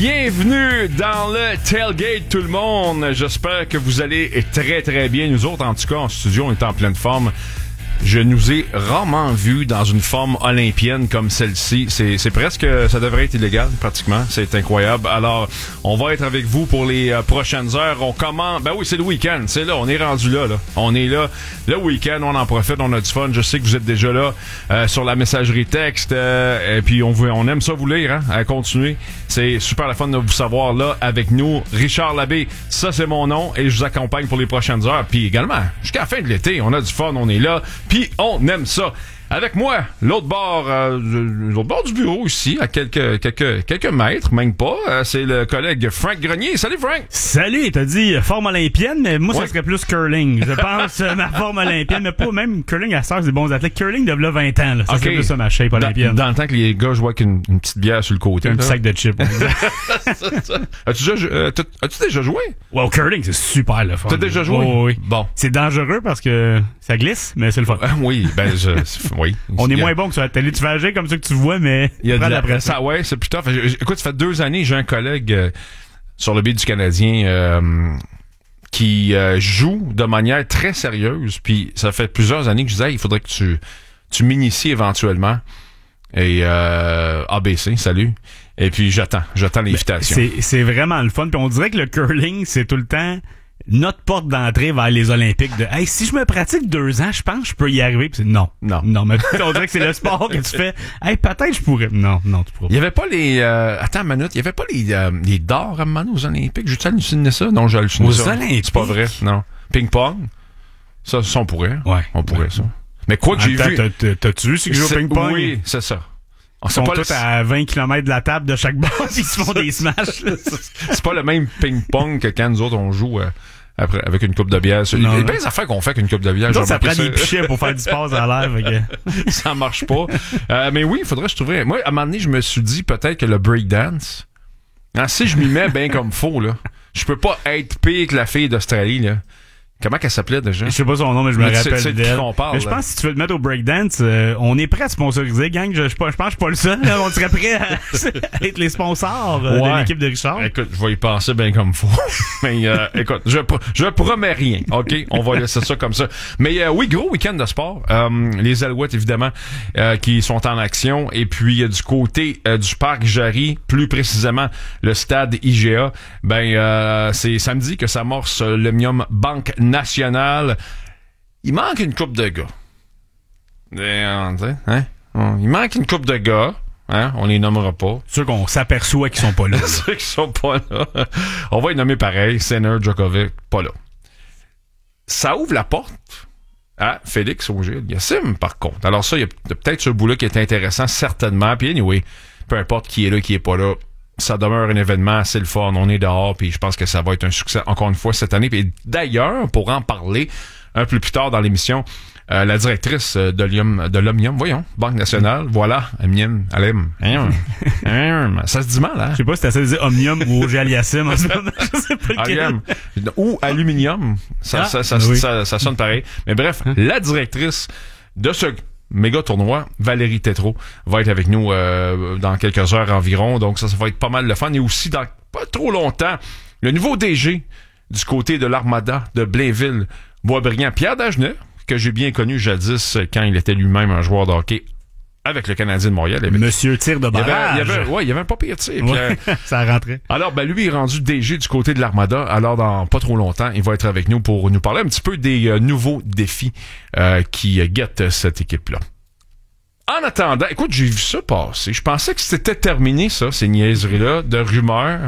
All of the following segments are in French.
Bienvenue dans le Tailgate, tout le monde. J'espère que vous allez très, très bien. Nous autres, en tout cas, en studio, on est en pleine forme. Je nous ai rarement vus dans une forme olympienne comme celle-ci. C'est presque, ça devrait être illégal, pratiquement. C'est incroyable. Alors, on va être avec vous pour les prochaines heures. On commence, ben oui, c'est le week-end. C'est là, on est rendu là. On est là. Le week-end, on en profite, on a du fun. Je sais que vous êtes déjà là sur la messagerie texte. Et puis, on aime ça vous lire, hein, à continuer. C'est super la fun de vous savoir là avec nous. Richard Labbé, ça c'est mon nom et je vous accompagne pour les prochaines heures. Puis également, jusqu'à la fin de l'été, on a du fun, on est là. Puis on aime ça. Avec moi, l'autre bord du bureau ici, à quelques mètres, même pas, c'est le collègue Frank Grenier. Salut Frank! Salut, t'as dit forme olympienne, mais moi ça serait plus curling. Je pense ma forme olympienne, mais pas même curling à ça, c'est des bons athlètes. Curling de là 20 ans, là. Ça serait plus ça ma shape olympienne. Dans le temps que les gars jouaient avec une petite bière sur le côté. Un petit sac de chips. As-tu déjà joué? Ouais, au curling, c'est super le fun. T'as déjà joué? Oui. Bon. C'est dangereux parce que ça glisse, mais c'est le fun. Oui, oui. On est moins bon que sur la télé. Tu fais agir comme ça que tu vois, mais il y a de ça. Ouais, c'est plus tough. Écoute, ça fait 2 années, j'ai un collègue sur le beat du Canadien qui joue de manière très sérieuse. Puis ça fait plusieurs années que je disais, il faudrait que tu m'inities éventuellement. Et ABC, salut. Et puis j'attends l'invitation. C'est vraiment le fun. Puis on dirait que le curling, c'est tout le temps notre porte d'entrée vers les Olympiques. De hey, si je me pratique 2 ans, je pense que je peux y arriver. Puis non, mais on dirait que c'est le sport que tu fais. Hey, peut-être je pourrais. Non, tu pourras pas. Il y avait pas les attends une minute, il y avait pas les d'or à un moment donné aux Olympiques. J'ai-tu halluciné ça? Non, j'ai halluciné ça. Aux Olympiques? C'est pas vrai, non. Ping-pong? Ça on pourrait. Ouais. On pourrait ça. Mais quoi que j'ai vu. T'as-tu vu ceux qui jouent au ping-pong? Oui, c'est ça. Ils sont tous à 20 km de la table de chaque base, ils se font des smashs. C'est pas le même ping-pong que quand nous autres on joue après avec une coupe de bière. Il y a bien des affaires qu'on fait avec une coupe de bière. Ça prend des pichets pour faire du sport à l'air. Ça marche pas. Mais oui, il faudrait que je trouverais. Moi, à un moment donné, je me suis dit peut-être que le breakdance, si je m'y mets bien comme faux, là, je peux pas être pire que la fille d'Australie, là. Comment qu'elle s'appelait déjà? Je sais pas son nom, mais je me rappelle c'est d'elle. qu'on parle, mais je pense que si tu veux te mettre au breakdance, on est prêt à sponsoriser, gang. Je pense que je suis pas le seul. Là. On serait prêt à être les sponsors de l'équipe de Richard. Écoute, je vais y penser bien comme faut. Mais écoute, je promets rien. OK? On va laisser ça comme ça. Mais oui, gros week-end de sport. Les Alouettes, évidemment, qui sont en action. Et puis, du côté du parc Jarry, plus précisément le stade IGA, c'est samedi que s'amorce l'Omnium Banque Nationale. Il manque une coupe de gars. Il manque une coupe de gars. Hein? On les nommera pas. Ceux qu'on s'aperçoit qu'ils sont pas là. Ceux qui sont pas là. On va les nommer pareil. Senner, Djokovic, pas là. Ça ouvre la porte à Félix Auger-Aliassime, par contre. Alors ça, il y a peut-être ce bout-là qui est intéressant, certainement. Puis anyway, peu importe qui est là, qui est pas là, ça demeure un événement assez le fun. On est dehors, puis je pense que ça va être un succès encore une fois cette année. Puis d'ailleurs, pour en parler un peu plus tard dans l'émission, la directrice de l'Omnium, Banque Nationale, voilà, Omnium, ça se dit mal, hein? Je sais pas si t'as essayé de dire Omnium ou Auger-Aliassime en ce moment, je sais pas lequel. Ou Aluminium, ça sonne pareil. Mais bref, la directrice de ce méga tournoi, Valérie Tétrault, va être avec nous dans quelques heures environ. Donc ça va être pas mal le fun. Et aussi, dans pas trop longtemps, le nouveau DG du côté de l'Armada de Blainville, Boisbriand, Pierre Dagenet, que j'ai bien connu jadis quand il était lui-même un joueur de hockey avec le Canadien de Montréal. Monsieur tir de barrage. Il y avait un pas pire tir. Ouais, ça rentrait. Alors, lui est rendu DG du côté de l'Armada. Alors, dans pas trop longtemps, il va être avec nous pour nous parler un petit peu des nouveaux défis qui guettent cette équipe-là. En attendant, écoute, j'ai vu ça passer. Je pensais que c'était terminé, ça, ces niaiseries-là de rumeurs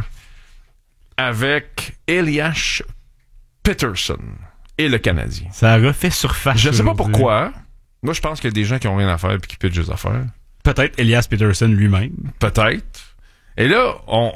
avec Elias Pettersson et le Canadien. Ça a refait surface. Je sais pas pourquoi. Moi, je pense qu'il y a des gens qui ont rien à faire et qui pitchent des affaires. Peut-être Elias Pettersson lui-même. Peut-être. Et là,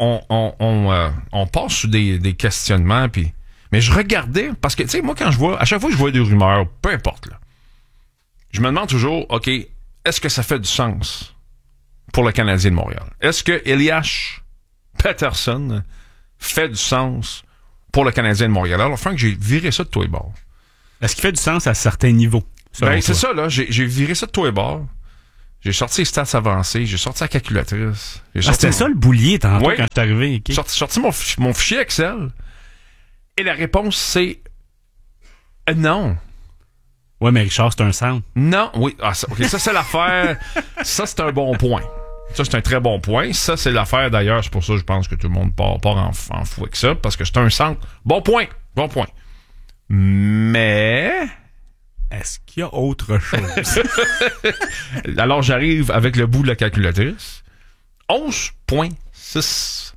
on passe sur des questionnements, puis... Mais je regardais, parce que, tu sais, moi, à chaque fois que je vois des rumeurs, peu importe, là, je me demande toujours, OK, est-ce que ça fait du sens pour le Canadien de Montréal? Est-ce que Elias Pettersson fait du sens pour le Canadien de Montréal? Alors, Frank, j'ai viré ça de tous les bords. Est-ce qu'il fait du sens à certains niveaux? C'est ça, là. J'ai viré ça de tous les bords. J'ai sorti les stats avancés, j'ai sorti la calculatrice. C'était ça le boulier tantôt quand je suis arrivé. Okay. J'ai sorti mon fichier Excel. Et la réponse, c'est non. Ouais, mais Richard, c'est un centre. Non, oui. Ah, ça, OK, ça, c'est l'affaire. Ça, c'est un bon point. Ça, c'est un très bon point. Ça, c'est l'affaire, d'ailleurs. C'est pour ça que je pense que tout le monde part en fou avec ça, parce que c'est un centre. Bon point. Mais... Est-ce qu'il y a autre chose? Alors, j'arrive avec le bout de la calculatrice. 11,6.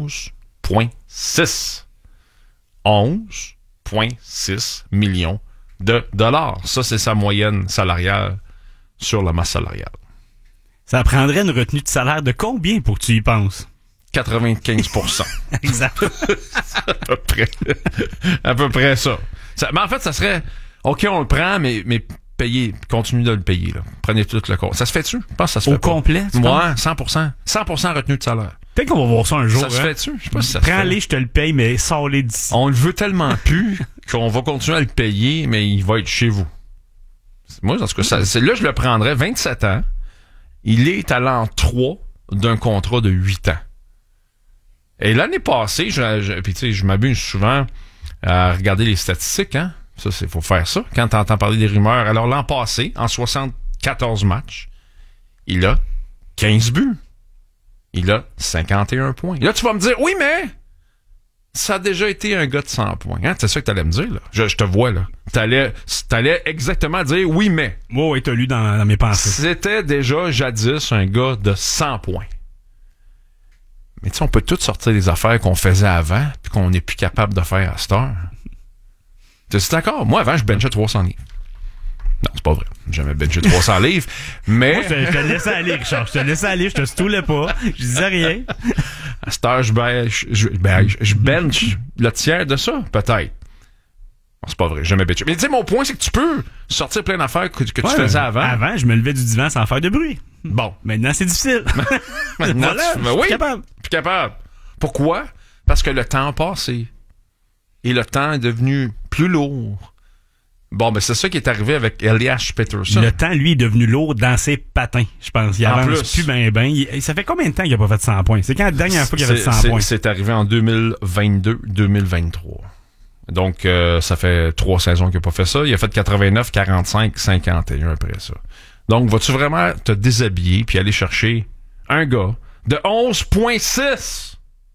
11,6 millions de dollars. Ça, c'est sa moyenne salariale sur la masse salariale. Ça prendrait une retenue de salaire de combien pour que tu y penses? 95%. Exact. à peu près ça. Mais en fait, ça serait... OK, on le prend, mais payez, continue de le payer. Là. Prenez tout le compte. Ça se fait-tu? Je pense que ça se fait au complet? Moi, 100%. 100% retenue de salaire. Peut-être qu'on va voir ça un jour. Ça se fait-tu? Je sais pas si ça se fait. Prends-les, je te le paye, mais sors-les d'ici. On le veut tellement plus qu'on va continuer à le payer, mais il va être chez vous. Moi, en tout cas, là, je le prendrais 27 ans. Il est à l'an 3 d'un contrat de 8 ans. Et l'année passée, puis tu sais, je m'abuse souvent à regarder les statistiques, hein. Ça, faut faire ça. Quand t'entends parler des rumeurs. Alors, l'an passé, en 74 matchs, il a 15 buts. Il a 51 points. Là, tu vas me dire, oui, mais ça a déjà été un gars de 100 points. Hein? C'est ça que t'allais me dire, là. Je te vois, là. T'allais exactement dire, oui, mais. Oui, t'as lu dans mes pensées. C'était déjà, jadis, un gars de 100 points. Mais tu sais, on peut tout sortir des affaires qu'on faisait avant puis qu'on n'est plus capable de faire à cette heure. T'es d'accord? Moi, avant, je benchais 300 livres. Non, c'est pas vrai. J'ai jamais benché 300 livres, mais... Moi, je te laissais aller, Richard. Je te laissais aller, je te stoulais pas. Je disais rien. À cette heure, je bench le tiers de ça, peut-être. Non, c'est pas vrai, j'ai jamais benché. Mais tu sais, mon point, c'est que tu peux sortir plein d'affaires que tu faisais avant. Avant, je me levais du divan sans faire de bruit. Bon. Maintenant, c'est difficile. Maintenant, voilà, plus capable. Pourquoi? Parce que le temps a passé. Et le temps est devenu plus lourd. Bon, ben c'est ça qui est arrivé avec Elias Pettersson. Le temps, lui, est devenu lourd dans ses patins, je pense. Il avance plus ben. Ça fait combien de temps qu'il n'a pas fait 100 points? C'est quand la dernière fois qu'il a fait 100 points? C'est arrivé en 2022-2023. Donc, ça fait 3 saisons qu'il n'a pas fait ça. Il a fait 89, 45, 51 après ça. Donc, vas-tu vraiment te déshabiller puis aller chercher un gars de 11,6?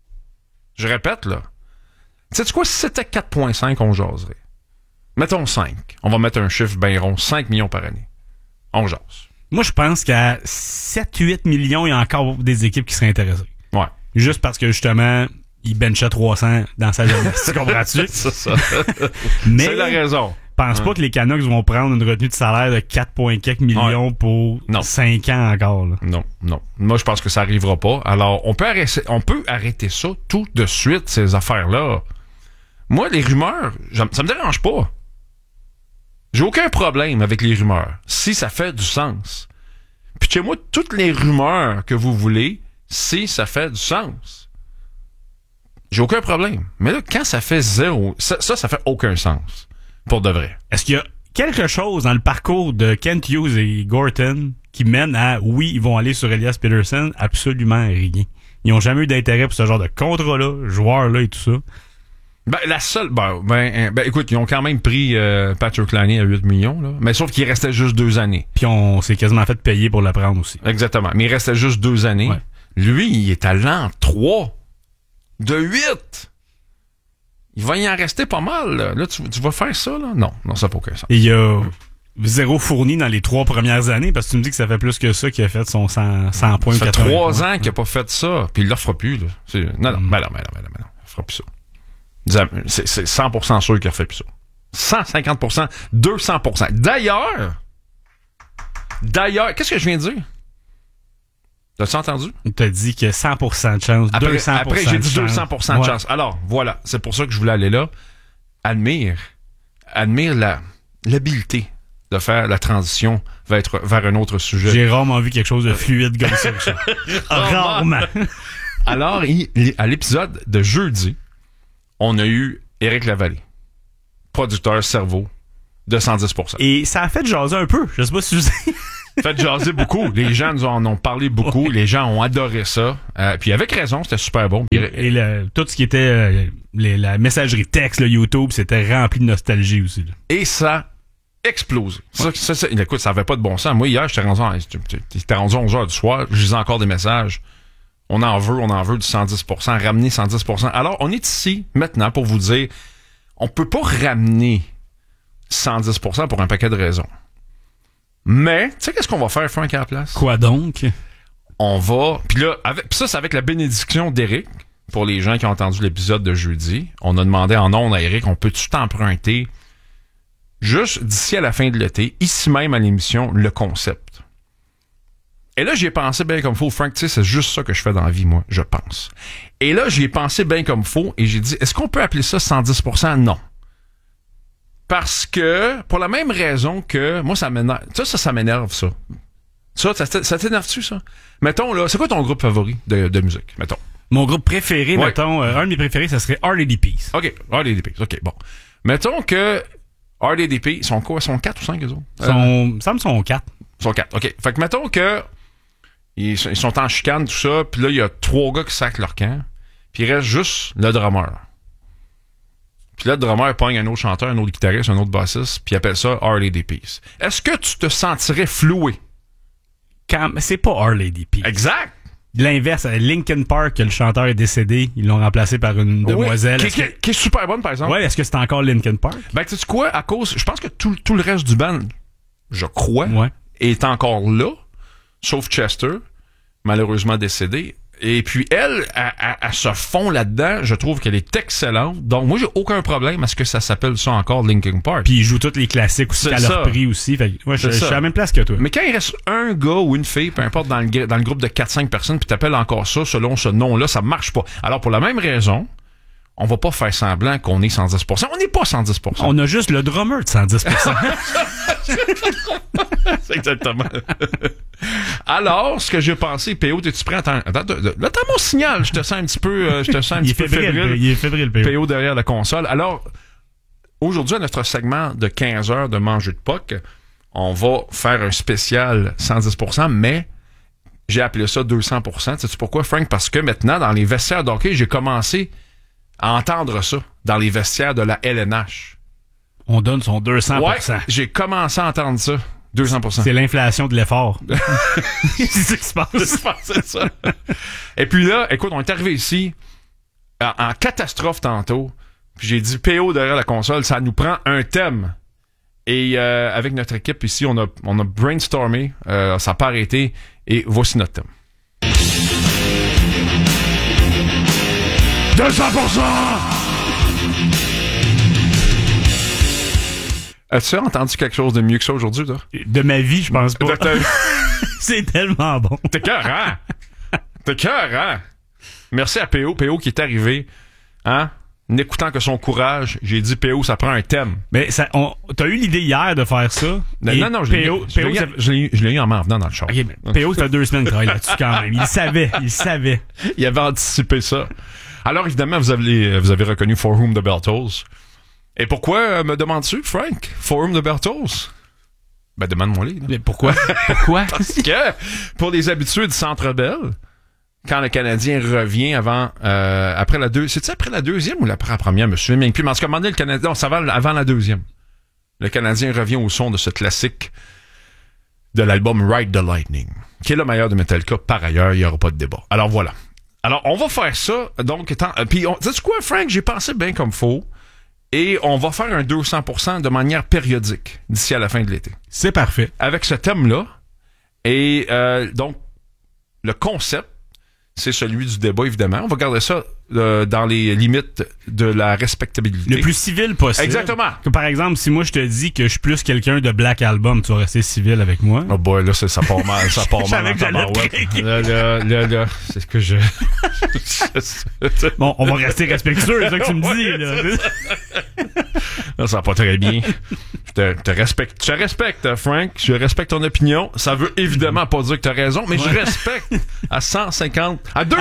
Je répète, là. Sais-tu quoi? Si c'était 4,5, on jaserait. Mettons 5. On va mettre un chiffre bien rond. 5 millions par année. On jase. Moi, je pense qu'à 7-8 millions, il y a encore des équipes qui seraient intéressées. Ouais. Juste parce que, justement, il benchait 300 dans sa jeunesse. Tu comprends-tu? C'est ça. Mais c'est la raison. Pense pas que les Canucks vont prendre une retenue de salaire de 4,4 millions pour 5 ans encore. Là. Non. Moi, je pense que ça arrivera pas. Alors, on peut arrêter ça tout de suite, ces affaires-là. Moi, les rumeurs, ça me dérange pas. J'ai aucun problème avec les rumeurs, si ça fait du sens. Puis chez moi, toutes les rumeurs que vous voulez, si ça fait du sens. J'ai aucun problème. Mais là, quand ça fait zéro, ça fait aucun sens. Pour de vrai. Est-ce qu'il y a quelque chose dans le parcours de Kent Hughes et Gorton qui mène à, oui, ils vont aller sur Elias Pettersson? Absolument rien. Ils n'ont jamais eu d'intérêt pour ce genre de contrat-là, joueur-là et tout ça. Ben, la seule, écoute, ils ont quand même pris Patrick Laine à 8 millions, là. Mais sauf qu'il restait juste 2 années. Puis on s'est quasiment fait payer pour le prendre aussi. Exactement. Mais il restait juste 2 années. Ouais. Lui, il est à l'an 3 de 8. Il va y en rester pas mal, là. Là, tu vas faire ça, là? Non, ça n'a pas aucun sens. Et il y a zéro fourni dans les 3 premières années, parce que tu me dis que ça fait plus que ça qu'il a fait son 100 points. Ça fait 3 ans qu'il n'a pas fait ça, puis il le refera plus, là. Non, il fera plus ça. C'est 100% sûr qu'il refait plus ça. 150%, 200%. D'ailleurs, qu'est-ce que je viens de dire? T'as-tu entendu? Il t'a dit que 100% de chance, 200%. Après, j'ai dit 200% de chance. Alors, voilà, c'est pour ça que je voulais aller là. Admire l'habileté de faire la transition vers un autre sujet. J'ai rarement vu quelque chose de fluide comme ça. Rarement. Alors, à l'épisode de jeudi, on a eu Éric Lavallée, producteur cerveau de 110%. Et ça a fait jaser un peu. Je sais pas si fait jaser beaucoup. Les gens nous en ont parlé beaucoup. Les gens ont adoré ça. Puis avec raison, c'était super bon. Et tout ce qui était la messagerie texte, le YouTube, c'était rempli de nostalgie aussi. Là. Et ça explosé. Ça, écoute, ça avait pas de bon sens. Moi, hier, j'étais rendu 11h du soir, je lisais encore des messages. On en veut du 110%, ramener 110%. Alors, on est ici, maintenant, pour vous dire, on peut pas ramener 110% pour un paquet de raisons. Mais, tu sais qu'est-ce qu'on va faire, Frank, à la place? Quoi donc? On va... Puis là, ça, c'est avec la bénédiction d'Éric. Pour les gens qui ont entendu l'épisode de jeudi, on a demandé en ondes à Éric, on peut-tu t'emprunter juste d'ici à la fin de l'été, ici même à l'émission, le concept. Et là, j'y ai pensé bien comme faut. Frank, tu sais, c'est juste ça que je fais dans la vie, moi, je pense. Et là, j'y ai pensé bien comme faut et j'ai dit, est-ce qu'on peut appeler ça 110%? Non. Parce que, pour la même raison que, moi, ça m'énerve. Ça m'énerve, ça. Ça t'énerve-tu, ça? Mettons, là, c'est quoi ton groupe favori de musique, mettons? Mon groupe préféré, mettons, un de mes préférés, ça serait RDDPs. OK, RDDPs, OK, bon. Mettons que RDDP, ils sont quoi? Ils sont 4 ou 5, eux autres? Ça me sont 4. Ils sont 4, OK. Fait que mettons que ils sont en chicane, tout ça, puis là, il y a 3 gars qui sacent leur camp, puis il reste juste le drummer. Puis là, le drummer pogne un autre chanteur, un autre guitariste, un autre bassiste, puis il appelle ça RDDPs. Est-ce que tu te sentirais floué? C'est pas RDDP. Exact! L'inverse, Linkin Park, le chanteur est décédé, ils l'ont remplacé par une demoiselle. Qui est super bonne, par exemple. Ouais, est-ce que c'est encore Linkin Park? Ben, tu sais quoi, à cause, je pense que tout le reste du band, je crois, est encore là, sauf Chester, malheureusement décédé. Et puis elle se fond là-dedans, je trouve qu'elle est excellente. Donc moi, j'ai aucun problème à ce que ça s'appelle ça encore Linkin Park. Puis il joue tous les classiques aussi qu'elle a repris aussi. Fait que moi, je suis à la même place que toi. Mais quand il reste un gars ou une fille, peu importe dans le groupe de 4-5 personnes, puis t'appelles encore ça selon ce nom-là, ça marche pas. Alors pour la même raison, on va pas faire semblant qu'on est 110%. On n'est pas 110%. On a juste le drummer de 110%. C'est exactement. Alors, ce que j'ai pensé, PO, t'es-tu prêt? Attends, là, t'as mon signal. Je te sens un petit peu, fébrile. Il est fébrile, PO. PO derrière la console. Alors, aujourd'hui, à notre segment de 15 heures de manger de POC, on va faire un spécial 110%, mais j'ai appelé ça 200%. Sais-tu pourquoi, Frank? Parce que maintenant, dans les vestiaires d'hockey, j'ai commencé à entendre ça dans les vestiaires de la LNH. On donne son 200%. Ouais, j'ai commencé à entendre ça. 200%. C'est l'inflation de l'effort. C'est ça qui se passe. C'est ça. Et puis là, écoute, on est arrivé ici en catastrophe tantôt. Puis j'ai dit PO derrière la console, ça nous prend un thème. Et avec notre équipe ici, on a brainstormé, ça n'a pas arrêté. Et voici notre thème. 200%! As-tu entendu quelque chose de mieux que ça aujourd'hui, toi? De ma vie, je pense pas. C'est tellement bon. T'es cœur, hein? Merci à PO. PO qui est arrivé, hein? N'écoutant que son courage, j'ai dit PO, ça prend un thème. Mais t'as eu l'idée hier de faire ça? Non, je l'ai eu en m'en venant dans le char. Okay, PO, ça fait 2 semaines qu'il travaille là-dessus quand même. Il savait. Il avait anticipé ça. Alors, évidemment, vous avez reconnu For Whom the Bell Tolls. Et pourquoi me demandes-tu, Frank? For Whom the Bell Tolls? Ben, demande-moi-les. Mais pourquoi? Parce que, pour les habitués du Centre Bell, quand le Canadien revient après la deuxième... C'est-tu après la deuxième ou après la première? Je me souviens même plus. Mais en ce moment, le Canadien... Non, ça va avant la deuxième. Le Canadien revient au son de ce classique de l'album Ride the Lightning, qui est le meilleur de Metallica. Par ailleurs, il n'y aura pas de débat. Alors, voilà. Alors, on va faire ça. Donc, puis, sais-tu quoi, Frank? J'ai pensé bien comme faut. Et on va faire un 200% de manière périodique d'ici à la fin de l'été. C'est parfait. Avec ce thème-là. Et donc, le concept, c'est celui du débat, évidemment. On va garder ça dans les limites de la respectabilité. Le plus civil possible. Exactement. Que, par exemple, si moi je te dis que je suis plus quelqu'un de Black Album, tu vas rester civil avec moi. Oh boy, là, ça part mal. Ça part mal dans ta barouette. Là, c'est ce que je... Bon, on va rester respectueux, c'est ça que tu me dis, là. Là, ça va pas très bien. Je te respecte, Frank. Je respecte ton opinion. Ça veut évidemment pas dire que t'as raison, mais je respecte à 200%.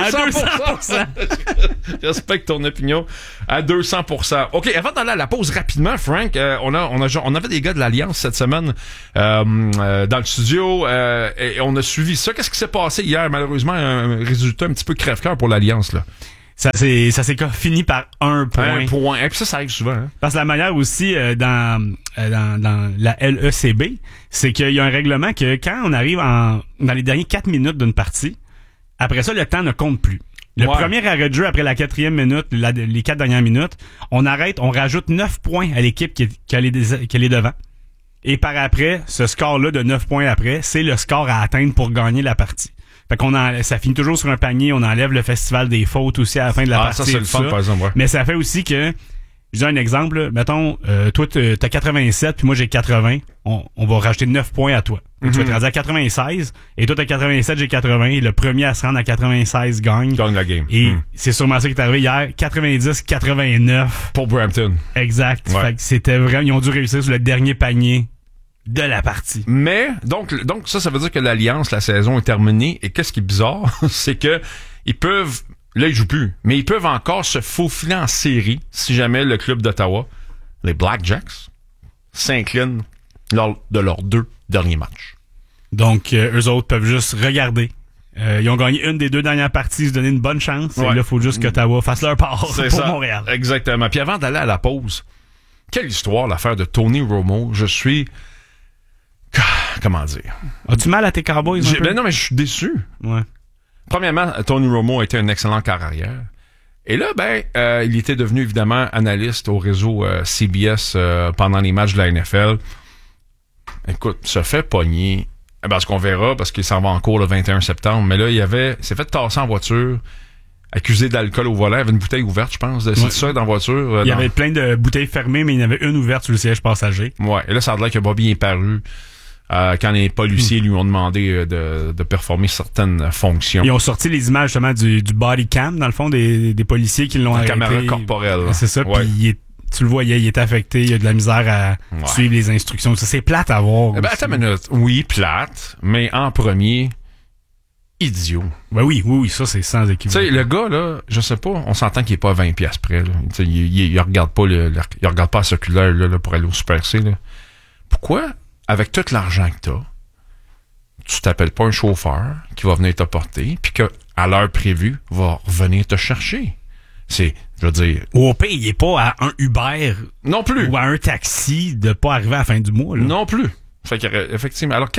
Je respecte ton opinion à 200%. OK, avant d'aller à la pause rapidement, Frank, on avait des gars de l'Alliance cette semaine dans le studio et on a suivi ça. Qu'est-ce qui s'est passé hier? Malheureusement, un résultat un petit peu crève-cœur pour l'Alliance, là. Ça s'est fini par un point. Un point. Et puis ça arrive souvent. Hein? Parce que la manière aussi dans la LECB, c'est qu'il y a un règlement que quand on arrive dans les derniers 4 minutes d'une partie, après ça, le temps ne compte plus. Le premier arrêt de jeu après la 4e minute, les 4 dernières minutes, on rajoute 9 points à l'équipe qui est devant. Et par après, ce score-là de 9 points après, c'est le score à atteindre pour gagner la partie. Fait ça finit toujours sur un panier, on enlève le festival des fautes aussi à la fin de la partie. Ça, c'est le fun, par exemple, ouais. Mais ça fait aussi que, je dis un exemple, là, mettons, toi, t'as 87, puis moi, j'ai 80, on va rajouter 9 points à toi. Tu vas te rendre à 96, et toi, t'as 87, j'ai 80, et le premier à se rendre à 96 gagne. Gagne la game. Et c'est sûrement ça qui est arrivé hier, 90-89. Pour Brampton. Exact. Ouais. Fait que c'était vraiment, ils ont dû réussir sur le dernier panier de la partie. Mais, donc ça veut dire que l'Alliance, la saison est terminée. Et qu'est-ce qui est bizarre, c'est que ils peuvent, là ils jouent plus, mais ils peuvent encore se faufiler en série si jamais le club d'Ottawa, les Blackjacks, s'inclinent lors de leurs 2 derniers matchs. Donc, eux autres peuvent juste regarder. Ils ont gagné une des 2 dernières parties, se donner une bonne chance. Ouais. Et là, il faut juste qu'Ottawa fasse leur part pour Montréal. Exactement. Puis avant d'aller à la pause, quelle histoire l'affaire de Tony Romo. Je suis... Comment dire? As-tu mal à tes Cowboys? Non, mais je suis déçu. Ouais. Premièrement, Tony Romo a été un excellent carrière. Et là, il était devenu évidemment analyste au réseau CBS pendant les matchs de la NFL. Écoute, se fait pogner. Parce qu'on verra, parce qu'il s'en va en cours le 21 septembre. Mais là, il s'est fait tasser en voiture, accusé d'alcool au volant. Il avait une bouteille ouverte, je pense, de ça dans la voiture. Il y avait plein de bouteilles fermées, mais il y en avait une ouverte sur le siège passager. Ouais. Et là, ça a l'air que Bobby est paru. Quand les policiers lui ont demandé de performer certaines fonctions. Ils ont sorti les images justement du body cam, dans le fond, des policiers qui l'ont arrêté. La caméra corporelle. C'est ça, ouais. Puis tu le voyais, il est affecté, il a de la misère à suivre les instructions. Ça, c'est plate à voir. Attends une minute. Oui, plate, mais en premier, idiot. Ben oui, ça c'est sans équivoque. Tu sais, le gars, là, je sais pas, on s'entend qu'il est pas à 20$ près, là. Il regarde pas il regarde pas la circulaire, là, pour aller au Super C, là. Pourquoi? Avec tout l'argent que t'as, tu t'appelles pas un chauffeur qui va venir te porter, puis qu'à l'heure prévue, va revenir te chercher. C'est, je veux dire... Ou au pire, il est pas à un Uber... Non plus. Ou à un taxi de pas arriver à la fin du mois, là. Non plus. Fait qu'effectivement... Alors,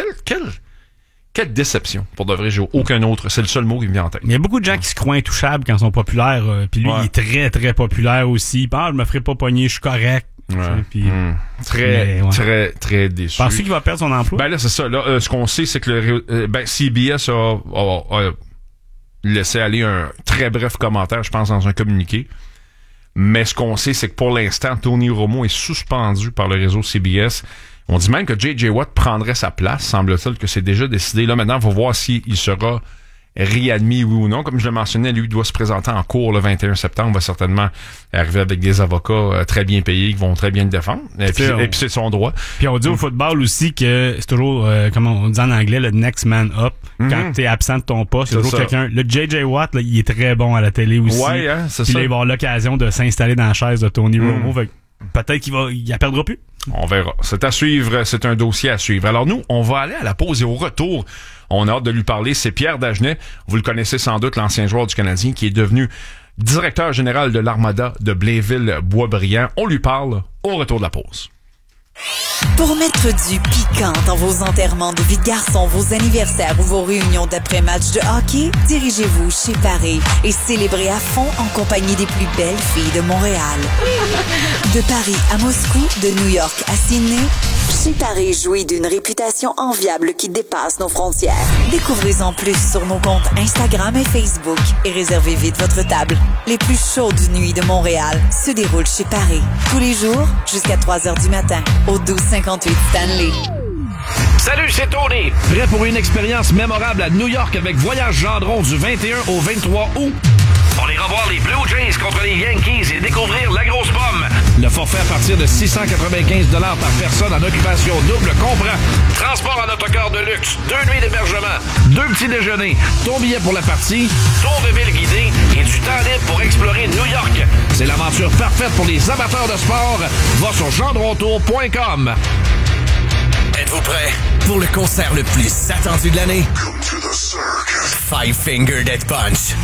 quelle déception. Pour de vrai, j'ai aucun autre. C'est le seul mot qui me vient en tête. Il y a beaucoup de gens qui se croient intouchables quand ils sont populaires, puis lui, il est très, très populaire aussi. Je me ferai pas pogner, je suis correct. Ouais. Puis, très, très déçu. Penses-tu qu'il va perdre son emploi? Là, c'est ça. Là, ce qu'on sait, c'est que CBS a laissé aller un très bref commentaire, je pense, dans un communiqué. Mais ce qu'on sait, c'est que pour l'instant, Tony Romo est suspendu par le réseau CBS. On dit même que J.J. Watt prendrait sa place. Semble-t-il que c'est déjà décidé. Là, maintenant, il faut voir s'il sera réadmis, oui ou non. Comme je le mentionnais, lui doit se présenter en cours le 21 septembre. Il va certainement arriver avec des avocats très bien payés qui vont très bien le défendre. Et puis c'est son droit. Puis on dit au football aussi que c'est toujours, comme on dit en anglais, le next man up. Quand t'es absent de ton poste, il y a toujours quelqu'un. Le J.J. Watt, là, il est très bon à la télé aussi. Ouais, hein, c'est puis ça. Là, il va avoir l'occasion de s'installer dans la chaise de Tony Romo. Peut-être qu'il la perdra plus. On verra. C'est à suivre. C'est un dossier à suivre. Alors nous, on va aller à la pause et au retour, on a hâte de lui parler. C'est Pierre Dagenet. Vous le connaissez sans doute, l'ancien joueur du Canadien qui est devenu directeur général de l'Armada de Blainville-Boisbriand. On lui parle au retour de la pause. Pour mettre du piquant dans vos enterrements de vie de garçon, vos anniversaires ou vos réunions d'après-match de hockey, dirigez-vous chez Paris et célébrez à fond en compagnie des plus belles filles de Montréal. De Paris à Moscou, de New York à Sydney, chez Paris jouit d'une réputation enviable qui dépasse nos frontières. Découvrez-en plus sur nos comptes Instagram et Facebook et réservez vite votre table. Les plus chaudes nuits de Montréal se déroulent chez Paris. Tous les jours, jusqu'à 3h du matin, au 1258 Stanley. Salut, c'est Tony. Prêt pour une expérience mémorable à New York avec Voyage Gendron du 21 au 23 août? On ira voir les Blue Jays contre les Yankees et découvrir la grosse pomme. Le forfait à partir de 695 $ par personne en occupation double comprend Transport en autocar de luxe, 2 nuits d'hébergement, 2 petits déjeuners, ton billet pour la partie, tour de ville guidé et du temps libre pour explorer New York. c'est l'aventure parfaite pour les amateurs de sport. Va sur gendrontour.com. Êtes-vous prêts pour le concert le plus attendu de l'année? Five Finger Death Punch.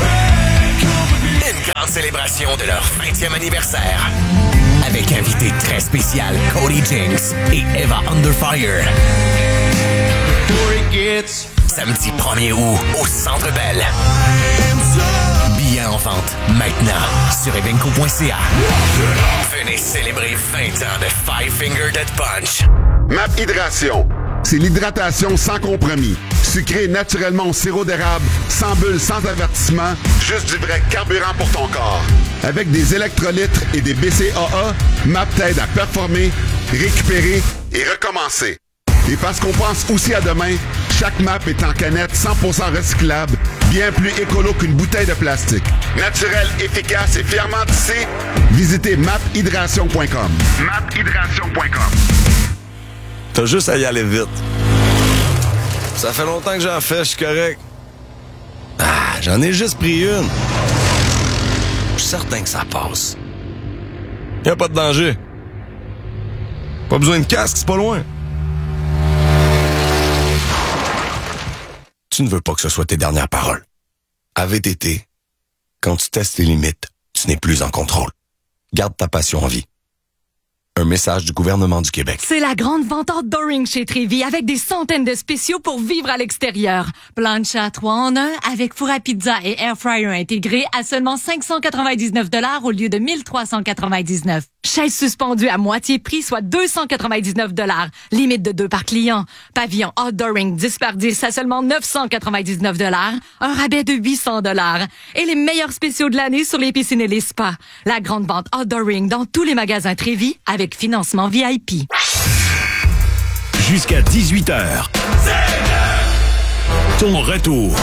Une grande célébration de leur 20e anniversaire. Avec invité très spécial Cody Jinks et Eva Underfire. Samedi 1er août au Centre Bell. Billets en vente maintenant sur evenco.ca. Venez célébrer 20 ans de Five Finger Death Punch. MAP Hydration, c'est l'hydratation sans compromis. Sucré naturellement au sirop d'érable, sans bulles, sans avertissement, juste du vrai carburant pour ton corps. Avec des électrolytes et des BCAA, MAP t'aide à performer, récupérer et recommencer. Et parce qu'on pense aussi à demain, chaque MAP est en canette 100% recyclable, bien plus écolo qu'une bouteille de plastique. Naturel, efficace et fièrement tissé, visitez maphydration.com. maphydration.com. T'as juste à y aller vite. Ça fait longtemps que j'en fais, je suis correct. Ah, j'en ai juste pris une. Je suis certain que ça passe. Y a pas de danger. Pas besoin de casque, c'est pas loin. Tu ne veux pas que ce soit tes dernières paroles. À VTT, quand tu testes tes limites, tu n'es plus en contrôle. Garde ta passion en vie. Un message du gouvernement du Québec. C'est la grande vente outdooring chez Trévy avec des centaines de spéciaux pour vivre à l'extérieur. Plancha 3 en 1 avec four à pizza et air fryer intégré à seulement 599 $ au lieu de 1399. Chaise suspendue à moitié prix, soit 299 $. Limite de 2 par client. Pavillon outdooring 10 par 10 à seulement 999 $. Un rabais de 800 $. Et les meilleurs spéciaux de l'année sur les piscines et les spas. La grande vente outdooring dans tous les magasins Trévy avec financement VIP. Jusqu'à 18h. Ton retour.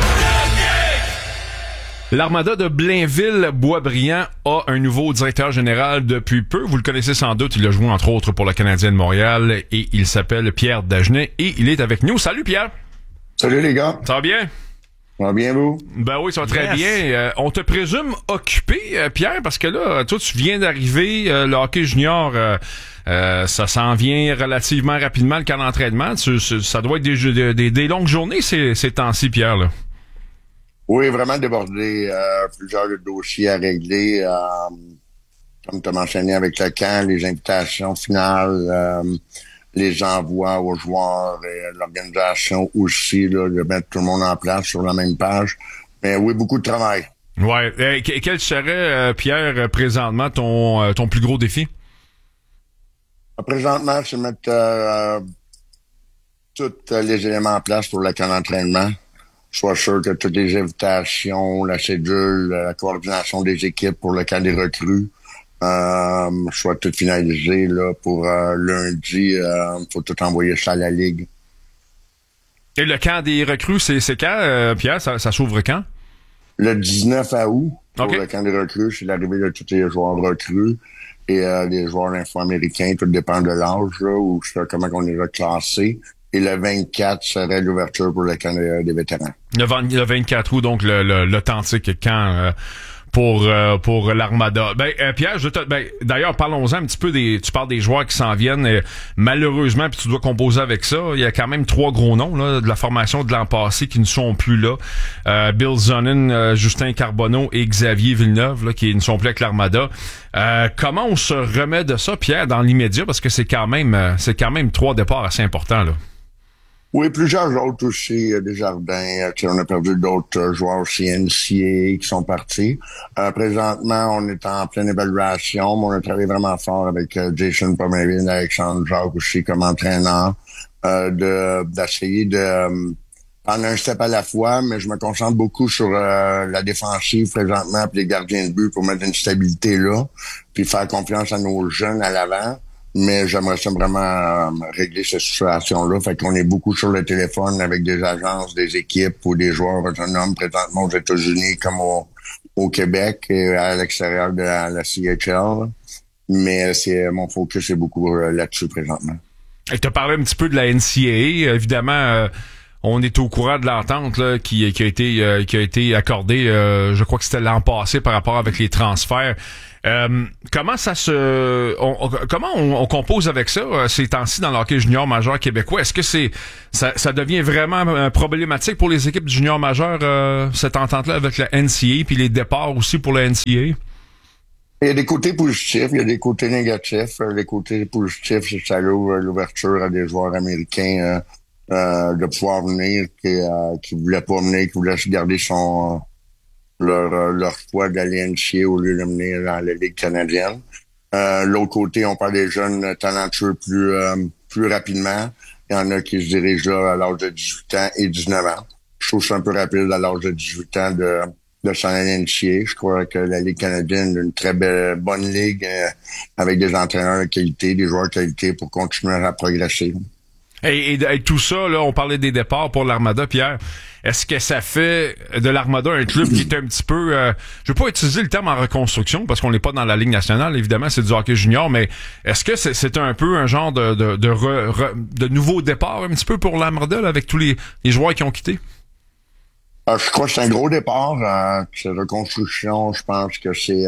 L'Armada de Blainville-Boisbriand a un nouveau directeur général depuis peu. Vous le connaissez sans doute. Il a joué entre autres pour le Canadien de Montréal et il s'appelle Pierre Dagenet et il est avec nous. Salut Pierre. Salut les gars. Ça va bien? Ça va bien, vous? Ben oui, ça va très bien. On te présume occupé, Pierre, parce que là, toi, tu viens d'arriver, le hockey junior, ça s'en vient relativement rapidement, le camp d'entraînement. Ça doit être des longues journées ces temps-ci, Pierre, là. Oui, vraiment débordé. Plusieurs dossiers à régler. Comme tu as mentionné avec le camp, les invitations finales, les envois aux joueurs et l'organisation aussi, là, de mettre tout le monde en place sur la même page. Mais oui, beaucoup de travail. Ouais. Quel serait, Pierre, présentement, ton plus gros défi? Présentement, c'est mettre tous les éléments en place pour le camp d'entraînement. Sois sûr que toutes les invitations, la cédule, la coordination des équipes pour le camp des recrues, soit tout finalisé là pour lundi. Faut tout envoyer ça à la Ligue. Et le camp des recrues, c'est quand, Pierre? Ça s'ouvre quand? Le 19 août. Pour okay. Le camp des recrues, c'est l'arrivée de tous les joueurs recrues et les joueurs info-américains. Tout dépend de l'âge, là, ou comment on les a classés. Et le 24 serait l'ouverture pour le camp des vétérans. Le 24 août, donc l'authentique camp pour l'Armada. Pierre, d'ailleurs, parlons-en un petit peu tu parles des joueurs qui s'en viennent. Malheureusement, puis tu dois composer avec ça. Il y a quand même 3 gros noms là, de la formation de l'an passé qui ne sont plus là. Bill Zonin, Justin Carbonneau et Xavier Villeneuve là, qui ne sont plus avec l'Armada. Comment on se remet de ça, Pierre, dans l'immédiat? Parce que c'est quand même 3 départs assez importants, là. Oui, plusieurs autres aussi, Desjardins, on a perdu d'autres joueurs aussi NCAA qui sont partis. Présentement, on est en pleine évaluation, mais on a travaillé vraiment fort avec Jason Pomerine, Alexandre Jacques aussi comme entraîneur, d'essayer de prendre un step à la fois, mais je me concentre beaucoup sur la défensive présentement, puis les gardiens de but pour mettre une stabilité là, puis faire confiance à nos jeunes à l'avant. mais j'aimerais ça vraiment régler cette situation-là. Fait qu'on est beaucoup sur le téléphone avec des agences, des équipes ou des joueurs autonomes présentement aux États-Unis comme au Québec et à l'extérieur de la CHL. Mais mon focus est beaucoup là-dessus présentement. Tu as parlé un petit peu de la NCAA. Évidemment, on est au courant de l'entente là, qui a été accordée, je crois que c'était l'an passé par rapport avec les transferts. Comment on compose avec ça ces temps-ci dans le hockey junior majeur québécois? Est-ce que ça devient vraiment problématique pour les équipes du junior majeur, cette entente-là avec la NCAA, puis les départs aussi pour la NCAA? Il y a des côtés positifs, il y a des côtés négatifs. Les côtés positifs, c'est que ça ouvre l'ouverture à des joueurs américains de pouvoir venir qui voulaient pas venir, qui voulaient garder leur choix d'aller NCAA au lieu de venir dans la Ligue canadienne. L'autre côté, on parle des jeunes talentueux plus rapidement. Il y en a qui se dirigent là à l'âge de 18 ans et 19 ans. Je trouve ça un peu rapide à l'âge de 18 ans de s'en aller NCAA. Je crois que la Ligue canadienne est une très bonne ligue avec des entraîneurs de qualité, des joueurs de qualité pour continuer à progresser. Et tout ça, là, on parlait des départs pour l'Armada, Pierre. Est-ce que ça fait de l'Armada un club qui est un petit peu... je veux pas utiliser le terme en reconstruction parce qu'on n'est pas dans la Ligue nationale, évidemment, c'est du hockey junior, mais est-ce que c'est un peu un genre de nouveau départ un petit peu pour l'Armada là, avec tous les joueurs qui ont quitté? Je crois que c'est un gros départ. C'est reconstruction, je pense que c'est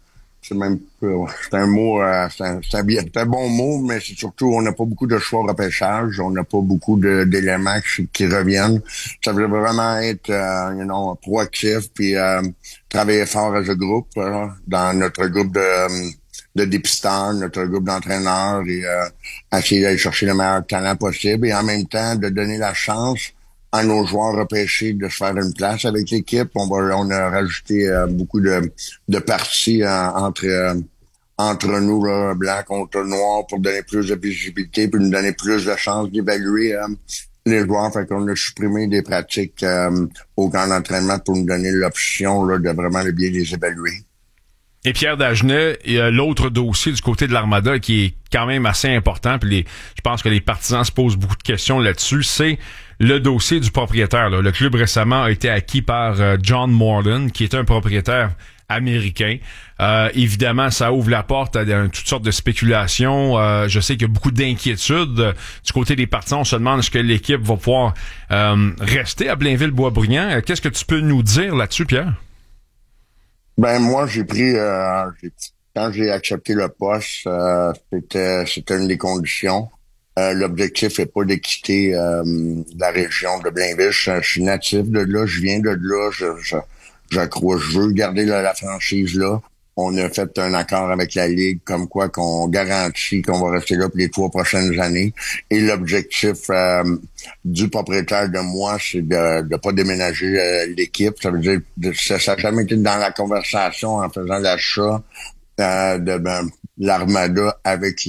un mot, c'est un bon mot, mais c'est surtout, on n'a pas beaucoup de choix au repêchage, on n'a pas beaucoup d'éléments qui reviennent. Ça veut vraiment être, proactif, puis travailler fort as a groupe, dans notre groupe de dépisteurs, notre groupe d'entraîneurs, et essayer d'aller chercher le meilleur talent possible, et en même temps, de donner la chance à nos joueurs repêchés de se faire une place avec l'équipe. On a rajouté beaucoup de parties entre nous, là, blanc contre noir, pour donner plus de visibilité, puis nous donner plus de chances d'évaluer les joueurs. Fait qu'on a supprimé des pratiques au camp d'entraînement pour nous donner l'option là, de vraiment bien les évaluer. Et Pierre Dagenais, il y a l'autre dossier du côté de l'Armada qui est quand même assez important, puis je pense que les partisans se posent beaucoup de questions là-dessus, c'est le dossier du propriétaire. Là. Le club récemment a été acquis par John Moreland, qui est un propriétaire américain. Évidemment, ça ouvre la porte à toutes sortes de spéculations. Je sais qu'il y a beaucoup d'inquiétudes du côté des partisans. On se demande est-ce que l'équipe va pouvoir rester à Blainville-Boisbriand. Qu'est-ce que tu peux nous dire là-dessus, Pierre? Ben moi, j'ai pris quand j'ai accepté le poste, c'était une des conditions. L'objectif est pas de quitter la région de Blainville. Je suis natif de là, je viens de là, je crois, je veux garder la franchise là. On a fait un accord avec la Ligue comme quoi qu'on garantit qu'on va rester là pour les 3 prochaines années. Et l'objectif du propriétaire de moi, c'est de pas déménager l'équipe. Ça veut dire ça n'a jamais été dans la conversation en faisant l'achat de l'Armada avec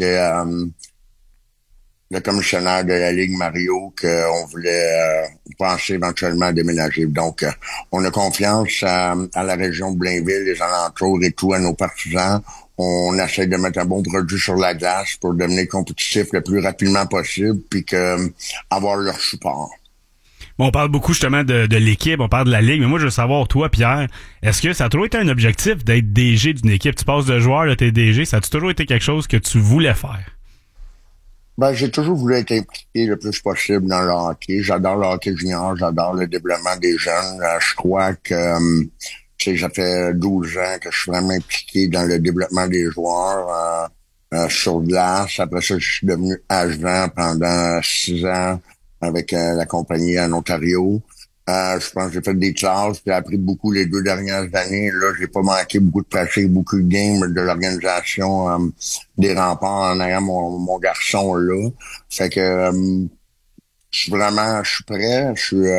le commissionnaire de la Ligue, Mario, qu'on voulait penser éventuellement à déménager. Donc, on a confiance à la région de Blainville, les alentours et tout, à nos partisans. On essaie de mettre un bon produit sur la glace pour devenir compétitif le plus rapidement possible, puis avoir leur support. Bon, on parle beaucoup justement de l'équipe, on parle de la Ligue, mais moi je veux savoir, toi, Pierre, est-ce que ça a toujours été un objectif d'être DG d'une équipe? Tu passes de joueur, là, t'es DG, ça a toujours été quelque chose que tu voulais faire? Ben, j'ai toujours voulu être impliqué le plus possible dans le hockey. J'adore le hockey junior, j'adore le développement des jeunes. Je crois que ça fait 12 ans que je suis vraiment impliqué dans le développement des joueurs sur glace. Après ça, je suis devenu agent pendant 6 ans avec la compagnie en Ontario. Je pense que j'ai fait des classes, j'ai appris beaucoup les 2 dernières années. Là, j'ai pas manqué beaucoup de pratique, beaucoup de games de l'organisation des remparts en ayant mon garçon là. Fait que je suis prêt.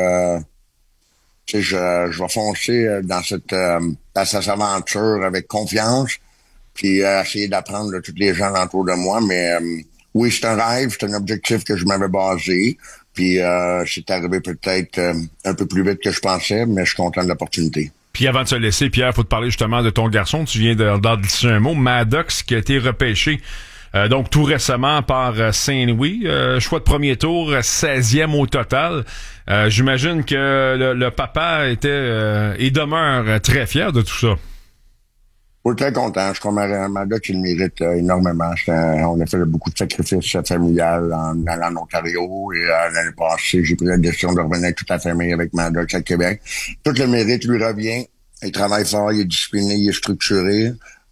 Je vais foncer dans cette aventure avec confiance, puis essayer d'apprendre de tous les gens autour de moi. Mais oui, c'est un rêve, c'est un objectif que je m'avais basé. Puis c'est arrivé peut-être un peu plus vite que je pensais, mais je suis content de l'opportunité. Puis avant de se laisser, Pierre, faut te parler justement de ton garçon. Tu viens d'en dire un mot. Maddox, qui a été repêché donc tout récemment par Saint-Louis. Choix de premier tour, 16e au total. J'imagine que le papa était et demeure très fier de tout ça. Je suis très content. Je crois que Maddox, il mérite énormément. On a fait beaucoup de sacrifices familiales en allant en Ontario. Et l'année passée, j'ai pris la décision de revenir avec toute la famille avec Maddox à Québec. Tout le mérite lui revient. Il travaille fort, il est discipliné, il est structuré.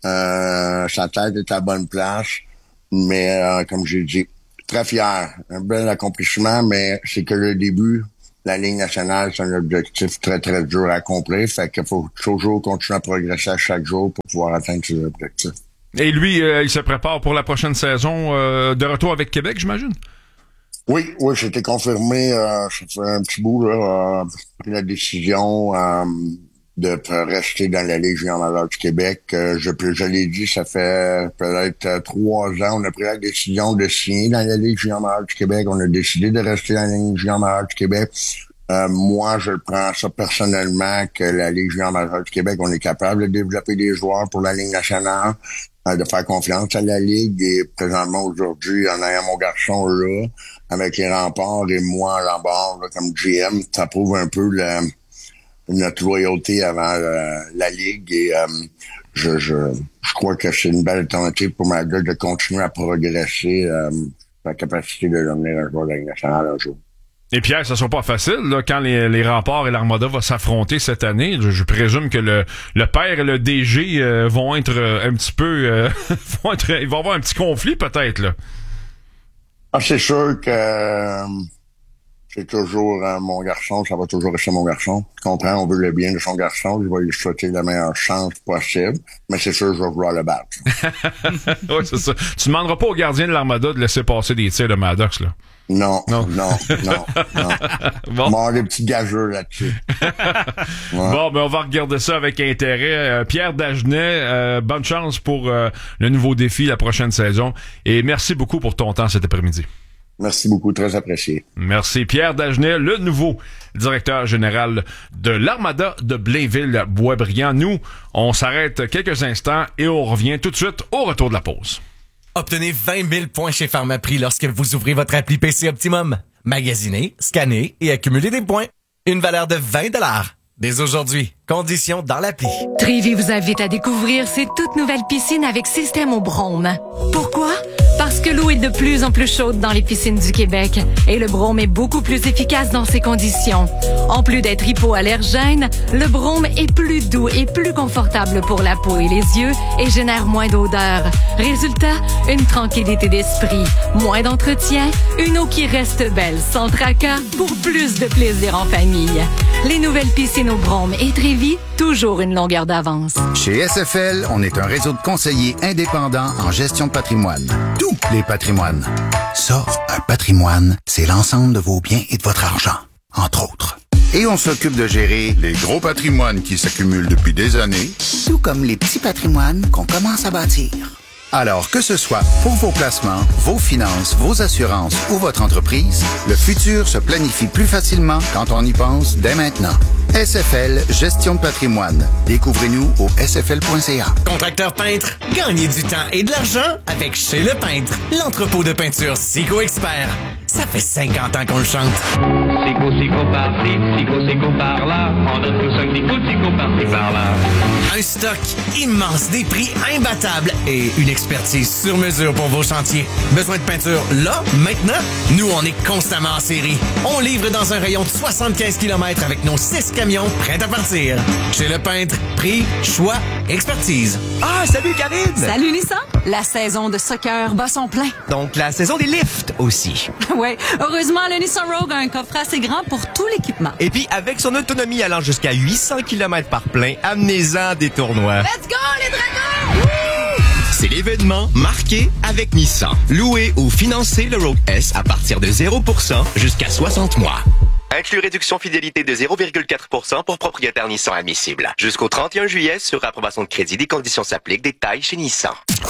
Sa tête est à la bonne place. Mais comme j'ai dit, très fier. Un bel accomplissement, mais c'est que le début. La Ligue nationale, c'est un objectif très, très dur à accomplir. Fait qu'il faut toujours continuer à progresser à chaque jour pour pouvoir atteindre ces objectifs. Et lui, il se prépare pour la prochaine saison de retour avec Québec, j'imagine? Oui, c'était confirmé. Ça fait un petit bout, là. Pris la décision de rester dans la Ligue junior majeure du Québec. Je l'ai dit, ça fait peut-être 3 ans. On a pris la décision de signer dans la Ligue junior majeure du Québec. On a décidé de rester dans la Ligue junior majeure du Québec. Moi, je prends ça personnellement que la Ligue junior majeure du Québec, on est capable de développer des joueurs pour la Ligue nationale, de faire confiance à la Ligue. Et présentement, aujourd'hui, en ayant mon garçon là, avec les remparts et moi en bord comme GM, ça prouve un peu notre loyauté avant la Ligue et je crois que c'est une belle alternative pour Maddox de continuer à progresser la capacité de devenir un joueur de la Ligue nationale un jour. Et Pierre, ça sera pas facile là, quand les Remparts et l'Armada vont s'affronter cette année. Je présume que le père et le DG vont être un petit peu ils vont avoir un petit conflit peut-être là. Ah, c'est sûr que c'est toujours mon garçon, ça va toujours rester mon garçon. Tu comprends, on veut le bien de son garçon, je vais lui souhaiter la meilleure chance possible, mais c'est sûr, je vais vouloir le battre. Oui, c'est ça. Tu demanderas pas au gardien de l'Armada de laisser passer des tirs de Maddox, là. Non. Bon. On va avoir des petits gageux là-dessus. Ouais. Bon, ben on va regarder ça avec intérêt. Pierre Dagenet, bonne chance pour le nouveau défi la prochaine saison. Et merci beaucoup pour ton temps cet après-midi. Merci beaucoup, très apprécié. Merci. Pierre Dagenet, le nouveau directeur général de l'Armada de Blainville-Boisbriand. Nous, on s'arrête quelques instants et on revient tout de suite au retour de la pause. Obtenez 20 000 points chez Pharmaprix lorsque vous ouvrez votre appli PC Optimum. Magasinez, scannez et accumulez des points. Une valeur de 20 $. Dès aujourd'hui. Conditions dans l'appli. Trévi vous invite à découvrir ses toutes nouvelles piscines avec système au brome. Pourquoi? Parce que l'eau est de plus en plus chaude dans les piscines du Québec et le brome est beaucoup plus efficace dans ces conditions. En plus d'être hypoallergène, le brome est plus doux et plus confortable pour la peau et les yeux et génère moins d'odeur. Résultat, une tranquillité d'esprit, moins d'entretien, une eau qui reste belle sans tracas pour plus de plaisir en famille. Les nouvelles piscines au brome et Trévi, toujours une longueur d'avance. Chez SFL, on est un réseau de conseillers indépendants en gestion de patrimoine. Tous les patrimoines. Ça, un patrimoine, c'est l'ensemble de vos biens et de votre argent, entre autres. Et on s'occupe de gérer les gros patrimoines qui s'accumulent depuis des années, tout comme les petits patrimoines qu'on commence à bâtir. Alors, que ce soit pour vos placements, vos finances, vos assurances ou votre entreprise, le futur se planifie plus facilement quand on y pense dès maintenant. SFL Gestion de patrimoine. Découvrez-nous au sfl.ca. Contracteur peintre, gagnez du temps et de l'argent avec Chez Le Peintre, l'entrepôt de peinture Sico Expert. Ça fait 50 ans qu'on le chante. Sico par-ci, Sico par-là. On donne tous un petit coup de Sico par-ci, par-là. Un stock immense, des prix imbattables et une expertise sur mesure pour vos chantiers. Besoin de peinture là, maintenant? Nous, on est constamment en série. On livre dans un rayon de 75 km avec nos 6 camions prêts à partir. Chez Le Peintre, prix, choix, expertise. Ah, salut Karine! Salut Nissan! La saison de soccer bat son plein. Donc la saison des lifts aussi. Ouais, heureusement, le Nissan Rogue a un coffre assez grand pour tout l'équipement. Et puis, avec son autonomie allant jusqu'à 800 km par plein, amenez-en des tournois. Let's go, les dragons! C'est l'événement marqué avec Nissan. Louez ou financez le Rogue S à partir de 0% jusqu'à 60 mois. Inclus réduction fidélité de 0,4% pour propriétaire Nissan admissible. Jusqu'au 31 juillet sur approbation de crédit, des conditions s'appliquent, détails chez Nissan.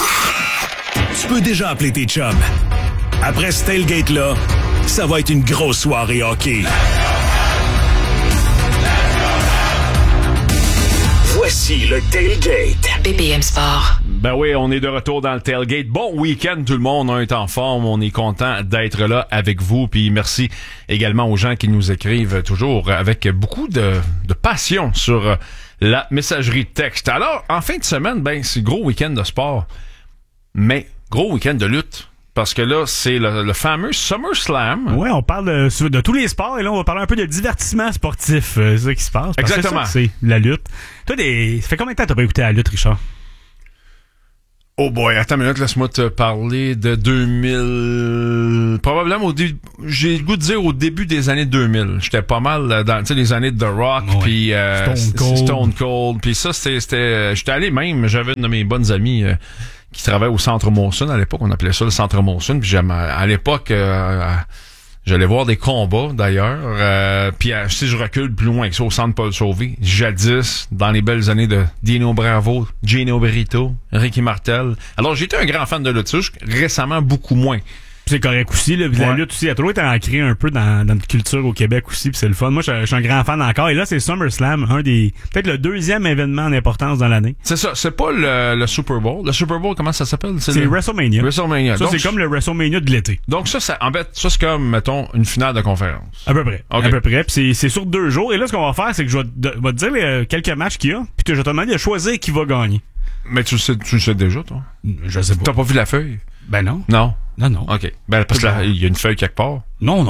Tu peux déjà appeler tes chums. Après ce tailgate-là, ça va être une grosse soirée hockey. Voici le Tailgate. BPM Sport. Ben oui, on est de retour dans le Tailgate. Bon week-end tout le monde, on est en forme, on est content d'être là avec vous. Puis merci également aux gens qui nous écrivent toujours avec beaucoup de passion sur la messagerie texte. Alors, en fin de semaine, ben c'est gros week-end de sport, mais gros week-end de lutte. Parce que là, c'est le fameux SummerSlam. Ouais, on parle de tous les sports et là, on va parler un peu de divertissement sportif. C'est ça qui se passe. Exactement. C'est la lutte. Toi, ça fait combien de temps que t'as pas écouté la lutte, Richard? Oh boy, attends une minute, laisse-moi te parler de 2000... Probablement j'ai le goût de dire au début des années 2000. J'étais pas mal dans, tu sais, les années de The Rock, puis Stone Cold. Puis ça, c'était... J'étais allé même, j'avais une de mes bonnes amies... qui travaillait au Centre Molson à l'époque, on appelait ça le Centre Molson, puis à l'époque j'allais voir des combats d'ailleurs, puis si je recule plus loin que ça au Centre Paul Sauvé, jadis dans les belles années de Dino Bravo, Gino Berito, Ricky Martel. Alors j'étais un grand fan de lutte, récemment beaucoup moins. C'est correct aussi, là. La lutte aussi a toujours été ancrée un peu dans notre culture au Québec aussi, puis c'est le fun. Moi, je suis un grand fan encore. Et là, c'est SummerSlam, peut-être le deuxième événement en importance dans l'année. C'est ça, c'est pas le Super Bowl. Le Super Bowl, comment ça s'appelle? C'est WrestleMania. WrestleMania. Ça, donc, c'est comme le WrestleMania de l'été. Donc en fait, ça c'est comme, mettons, une finale de conférence. À peu près. Okay. À peu près. Puis c'est sur 2 jours. Et là, ce qu'on va faire, c'est que je vais te dire quelques matchs qu'il y a, puis je vais te demander de choisir qui va gagner. Mais tu le sais déjà, toi? Je sais pas. T'as pas vu la feuille? Ben non. Non. Non. OK. Ben, parce que il y a une feuille quelque part. Non.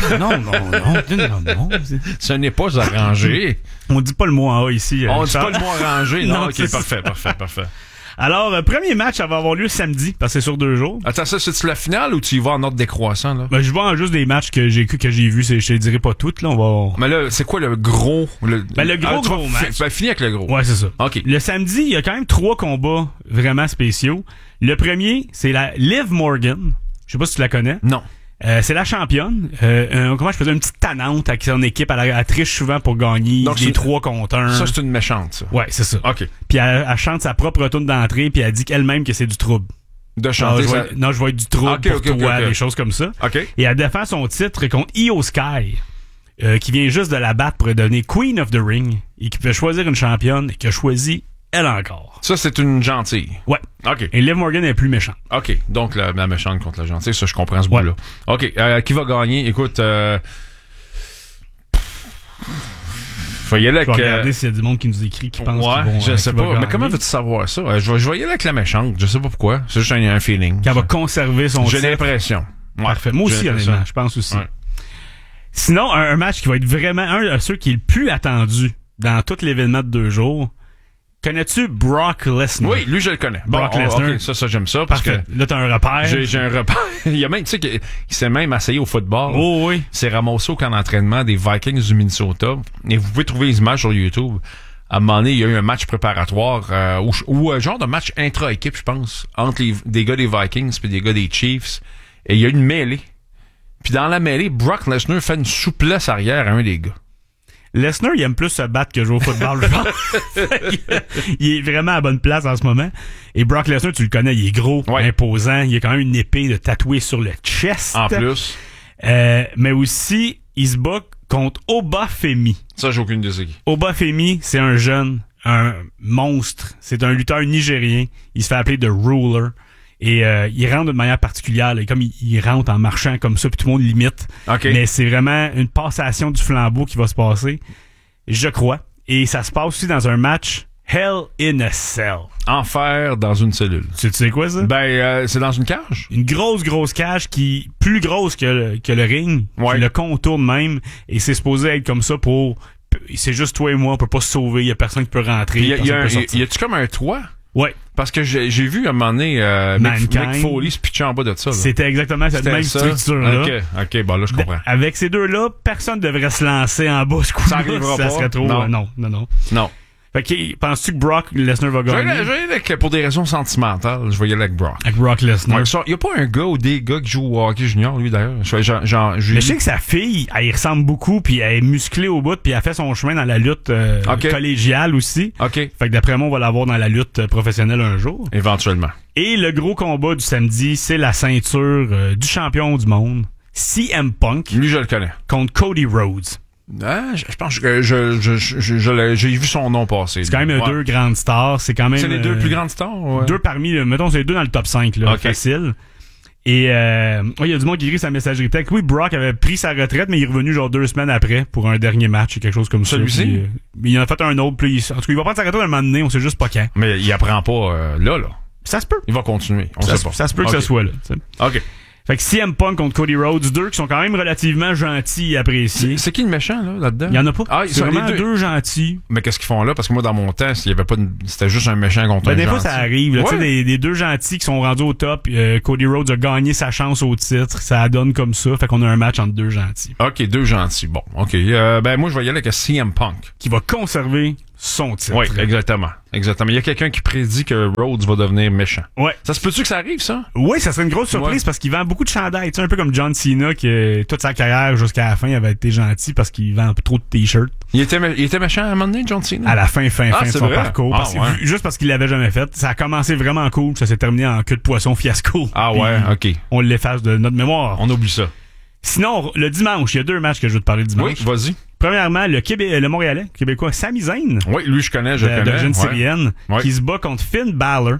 Ce n'est pas arrangé. On dit pas le mot en A ici. On dit pas le mot arrangé. Non, OK, c'est parfait. Alors, premier match, ça va avoir lieu samedi, parce que c'est sur 2 jours. Attends, ça, c'est-tu la finale ou tu y vas en ordre décroissant, là? Ben, je vais en juste des matchs que j'ai vus. Je te dirai pas toutes, là. Mais là, c'est quoi le gros? Le gros match. Ben, fini avec le gros. Ouais, c'est ça. OK. Le samedi, il y a quand même 3 combats vraiment spéciaux. Le premier, c'est la Liv Morgan. Je sais pas si tu la connais. Non. C'est la championne. Comment je faisais une petite tannante avec son équipe. Elle triche souvent pour gagner. Donc, des 3 contre 1. Ça, c'est une méchante, ça. Ouais, c'est ça. OK. Puis elle chante sa propre tune d'entrée, puis elle dit qu'elle-même que c'est du trouble. De chanter je vais être du trouble pour toi, des choses comme ça. OK. Et elle défend son titre contre Io Sky, qui vient juste de la battre pour devenir Queen of the Ring, et qui peut choisir une championne, et qui a choisi elle encore. Ça, c'est une gentille. Ouais. OK. Et Liv Morgan est plus méchante. OK. Donc, la méchante contre la gentille, ça, je comprends ce bout-là. OK. Qui va gagner? Écoute, faut y aller avec... regarder s'il y a du monde qui nous écrit, qui pense qu'ils vont... je sais pas. Mais comment veux-tu savoir ça? Je vais y aller avec la méchante. Je sais pas pourquoi. C'est juste un feeling. Qu'elle va conserver son titre. J'ai l'impression. Ouais. Parfait. Moi aussi, honnêtement. Je pense aussi. Ouais. Sinon, un match qui va être vraiment un de ceux qui est le plus attendu dans tout l'événement de 2 jours. Connais-tu Brock Lesnar? Oui, lui, je le connais. Brock Lesnar. Okay, ça, j'aime ça. Parce Parfait. que là, t'as un repère. J'ai un repère. Il y a même, tu sais, qu'il s'est même essayé au football. Oh oui. C'est ramassé au camp d'entraînement des Vikings du Minnesota. Et vous pouvez trouver les images sur YouTube. À un moment donné, il y a eu un match préparatoire, ou un genre de match intra-équipe, je pense, entre des gars des Vikings et des gars des Chiefs. Et il y a eu une mêlée. Puis dans la mêlée, Brock Lesnar fait une souplesse arrière à un des gars. Lesnar, il aime plus se battre que jouer au football, je pense. Il est vraiment à bonne place en ce moment. Et Brock Lesnar, tu le connais, il est gros, imposant. Il a quand même une épée de tatouée sur le chest. En plus. Mais aussi, il se bat contre Obafemi. Ça, j'ai aucune idée. Obafemi, c'est un jeune, un monstre. C'est un lutteur nigérien. Il se fait appeler The Ruler. Et il rentre de manière particulière, là, comme il rentre en marchant comme ça, puis tout le monde l'imite. Okay. Mais c'est vraiment une passation du flambeau qui va se passer, je crois. Et ça se passe aussi dans un match Hell in a Cell. Enfer dans une cellule. Tu sais quoi, ça? Ben, c'est dans une cage. Une grosse cage qui plus grosse que le ring, qui le contourne même, et c'est supposé être comme ça pour... C'est juste toi et moi, on peut pas se sauver, il y a personne qui peut rentrer. Y a-tu comme un toit? Ouais. Parce que j'ai vu à un moment donné Mick Foley se pitcher en bas de ça. Là. C'était exactement cette même structure-là. OK, bon là, je comprends. Avec ces deux-là, personne ne devrait se lancer en bas ce coup-là. Ça arrivera pas. Serait trop... Non. Fait que, penses-tu que Brock Lesnar va gagner? Je vais y aller pour des raisons sentimentales. Je vais y aller avec Brock. Avec Brock Lesnar. Il y a pas un gars ou des gars qui jouent au hockey junior, lui, d'ailleurs. Mais je sais que sa fille, elle y ressemble beaucoup, puis elle est musclée au bout, puis elle fait son chemin dans la lutte collégiale aussi. OK. Fait que d'après moi, on va la voir dans la lutte professionnelle un jour. Éventuellement. Et le gros combat du samedi, c'est la ceinture du champion du monde, CM Punk. Lui, je le connais. Contre Cody Rhodes. Je pense que j'ai vu son nom passer. C'est quand même deux grandes stars. C'est quand même. C'est les deux plus grandes stars? Ouais. Deux parmi, mettons, c'est les deux dans le top 5, là. Okay. Facile. Et, il y a du monde qui écrit sa messagerie texte. Oui, Brock avait pris sa retraite, mais il est revenu genre 2 semaines après pour un dernier match, quelque chose comme ça. Celui-ci? Mais il en a fait un autre, puis en tout cas, il va prendre sa retraite un moment donné, on sait juste pas quand. Mais il apprend pas, là. Ça se peut. Il va continuer. Ça se peut que ça soit là, t'sais. OK. Fait que CM Punk contre Cody Rhodes, deux qui sont quand même relativement gentils et appréciés. C'est qui le méchant, là-dedans? Il y en a pas. C'est vraiment deux gentils. Mais qu'est-ce qu'ils font là? Parce que moi, dans mon temps, il y avait pas c'était juste un méchant contre un gentil. Des fois, ça arrive. Tu sais, des deux gentils qui sont rendus au top. Cody Rhodes a gagné sa chance au titre. Ça donne comme ça. Fait qu'on a un match entre deux gentils. OK, deux gentils. Bon, OK. Moi, je vais y aller avec CM Punk. Qui va conserver son titre. Oui, exactement. Il y a quelqu'un qui prédit que Rhodes va devenir méchant. Ouais. Ça se peut-tu que ça arrive, ça? Oui, ça serait une grosse surprise parce qu'il vend beaucoup de chandails. Tu sais, un peu comme John Cena, qui toute sa carrière jusqu'à la fin, il avait été gentil parce qu'il vend trop de t-shirts. Il était méchant à un moment donné, John Cena? À la fin de son parcours. Ouais. Juste parce qu'il l'avait jamais fait. Ça a commencé vraiment cool. Ça s'est terminé en queue de poisson fiasco. Ah ouais, OK. On l'efface de notre mémoire. On oublie ça. Sinon, le dimanche, il y a 2 matchs que je veux te parler dimanche. Oui, vas-y. Premièrement, le Montréalais, Québécois, Sami Zayn. Oui, lui, je connais. D'origine syrienne, qui se bat contre Finn Balor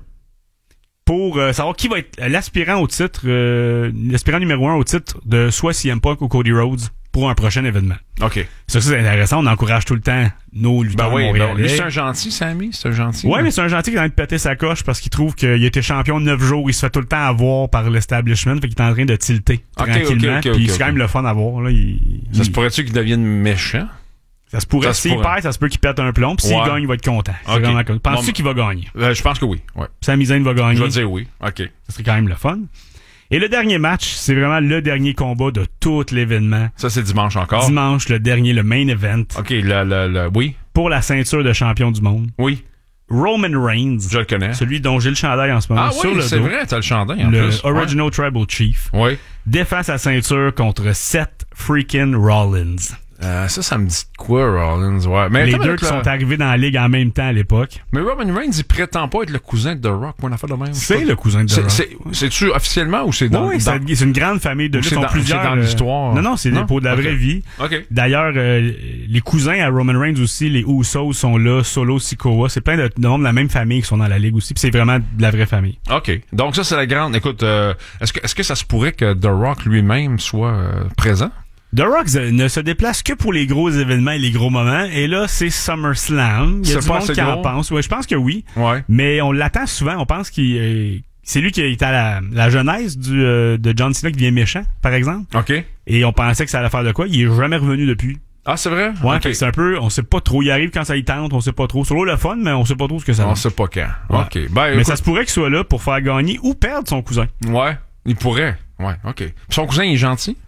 pour savoir qui va être l'aspirant au titre, l'aspirant numéro 1 au titre de soit CM Punk ou Cody Rhodes pour un prochain événement. OK. Ça, c'est intéressant. On encourage tout le temps nos lutteurs montréalais. Lui, c'est un gentil, Sami. C'est un gentil. Oui, mais c'est un gentil qui a envie de péter sa coche parce qu'il trouve qu'il a été champion de 9 jours. Il se fait tout le temps avoir par l'establishment. Fait qu'il est en train de tilter tranquillement. Puis c'est quand même le fun à voir. Là. Ça se pourrait-tu qu'il devienne méchant? Ça se pourrait. S'il perd, ça se peut qu'il pète un plomb. Puis s'il gagne, il va être content. C'est vraiment cool. Penses-tu qu'il va gagner? Je pense que oui. Ouais. Sami Zayn va gagner. Je vais dire oui. OK. Ça serait quand même le fun. Et le dernier match, c'est vraiment le dernier combat de tout l'événement. Ça, c'est dimanche encore? Dimanche, le dernier, le main event. OK, oui. Pour la ceinture de champion du monde. Oui. Roman Reigns. Je le connais. Celui dont j'ai le chandail en ce moment. Ah sur oui, le c'est dos. vrai, t'as le chandail en le plus. Le Original Tribal Chief. Oui. Défend sa ceinture contre Seth freaking Rollins. Ça me dit quoi, Rollins? Ouais. Mais les deux qui sont arrivés dans la ligue en même temps à l'époque. Mais Roman Reigns, il prétend pas être le cousin de The Rock. Moi, on a fait de même. C'est le cousin de The Rock. C'est-tu officiellement ou c'est dans... Oui, c'est une grande famille de lutte. C'est dans l'histoire. Non, c'est pour de la vraie vie. Okay. D'ailleurs, les cousins à Roman Reigns aussi, les Usos sont là, Solo Sikoa. C'est plein de membres de la même famille qui sont dans la ligue aussi. Puis c'est vraiment de la vraie famille. OK. Donc ça, c'est la grande... Écoute, est-ce que ça se pourrait que The Rock lui-même soit présent? The Rock ne se déplace que pour les gros événements et les gros moments. Et là, c'est SummerSlam. Il y a du monde qui en pense. Ouais, je pense que oui. Ouais. Mais on l'attend souvent. On pense qu'il c'est lui qui est à la genèse de John Cena qui devient méchant, par exemple. OK. Et on pensait que ça allait faire de quoi. Il est jamais revenu depuis. Ah, c'est vrai? Ouais, okay. C'est un peu, on sait pas trop. Il arrive quand ça y tente, on sait pas trop. C'est le fun, mais on sait pas trop ce que ça va. On sait pas quand. Ouais. OK. Mais écoute, ça se pourrait qu'il soit là pour faire gagner ou perdre son cousin. Ouais. Il pourrait. Ouais, OK. Puis son cousin, il est gentil?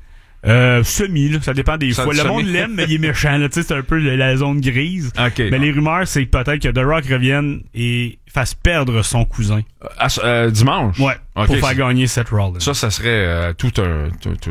Semi, là, ça dépend des fois. Le monde l'aime, mais il est méchant, là, tu sais, c'est un peu la zone grise. Okay, mais les rumeurs, c'est peut-être que The Rock revienne et fasse perdre son cousin. Dimanche? Ouais. Okay, pour faire gagner Seth Rollins. Ça serait tout un...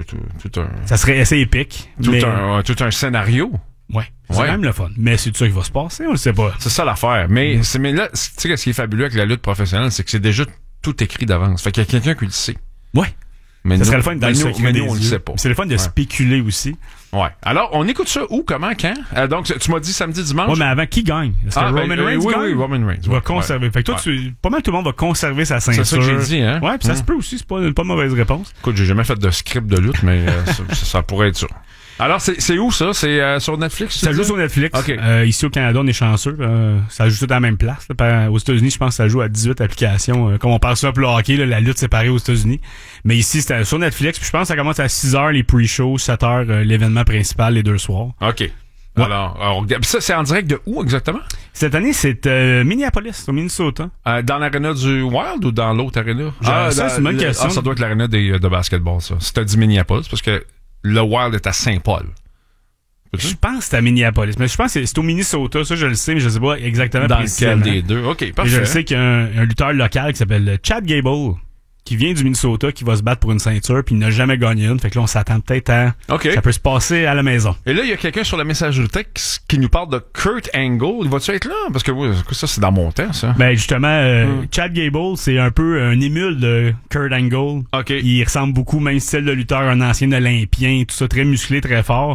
Ça serait assez épique. Tout un scénario. Ouais. C'est quand même le fun. Mais c'est ça qui va se passer, on le sait pas. C'est ça l'affaire. Mais là, tu sais, ce qui est fabuleux avec la lutte professionnelle, c'est que c'est déjà tout écrit d'avance. Fait qu'il y a quelqu'un qui le sait. Ouais. Mais ça serait le fun dans le secret mais des nous, on yeux. le sait pas. C'est le fun de spéculer aussi. Ouais. Alors, on écoute ça où, comment, quand? Donc, tu m'as dit samedi, dimanche? Ouais, mais avant, qui gagne? Est-ce que Roman Reigns gagne? Oui, Roman Reigns. Va conserver. Fait que toi, pas mal tout le monde va conserver sa ceinture. C'est ça que j'ai dit, hein? Ouais, puis ça se peut aussi, c'est pas une mauvaise réponse. Écoute, j'ai jamais fait de script de lutte, mais ça pourrait être ça. Alors, c'est où ça? C'est sur Netflix? Ça joue sur Netflix. Okay. Ici au Canada, on est chanceux. Ça joue tout à la même place. Là. Aux États-Unis, je pense que ça joue à 18 applications. Comme on parle ça pour le hockey, là, la lutte séparée aux États-Unis. Mais ici, c'était sur Netflix. Puis je pense que ça commence à 6h les pre-shows, 7h l'événement principal les 2 soirs. OK. Ouais. Alors ça, c'est en direct de où exactement? Cette année, c'est Minneapolis, au Minnesota. Dans l'aréna du Wild ou dans l'autre aréna? Ça, c'est une bonne question. Ça doit être l'aréna de basketball, ça. Si t'as dit Minneapolis, parce que le Wild est à Saint-Paul. Je pense que c'est à Minneapolis, mais je pense que c'est au Minnesota, ça je le sais, mais je sais pas exactement dans lequel des deux. OK, parfait. Et je le sais qu'il y a un lutteur local qui s'appelle Chad Gable, qui vient du Minnesota, qui va se battre pour une ceinture, puis il n'a jamais gagné une. Fait que là, on s'attend peut-être à... Okay. Ça peut se passer à la maison. Et là, il y a quelqu'un sur la messagerie texte qui nous parle de Kurt Angle. Il va-tu être là? Parce que ça, c'est dans mon temps, ça. Ben, justement, Chad Gable, c'est un peu un émule de Kurt Angle. OK. Il ressemble beaucoup, même style de lutteur, un ancien Olympien, tout ça, très musclé, très fort.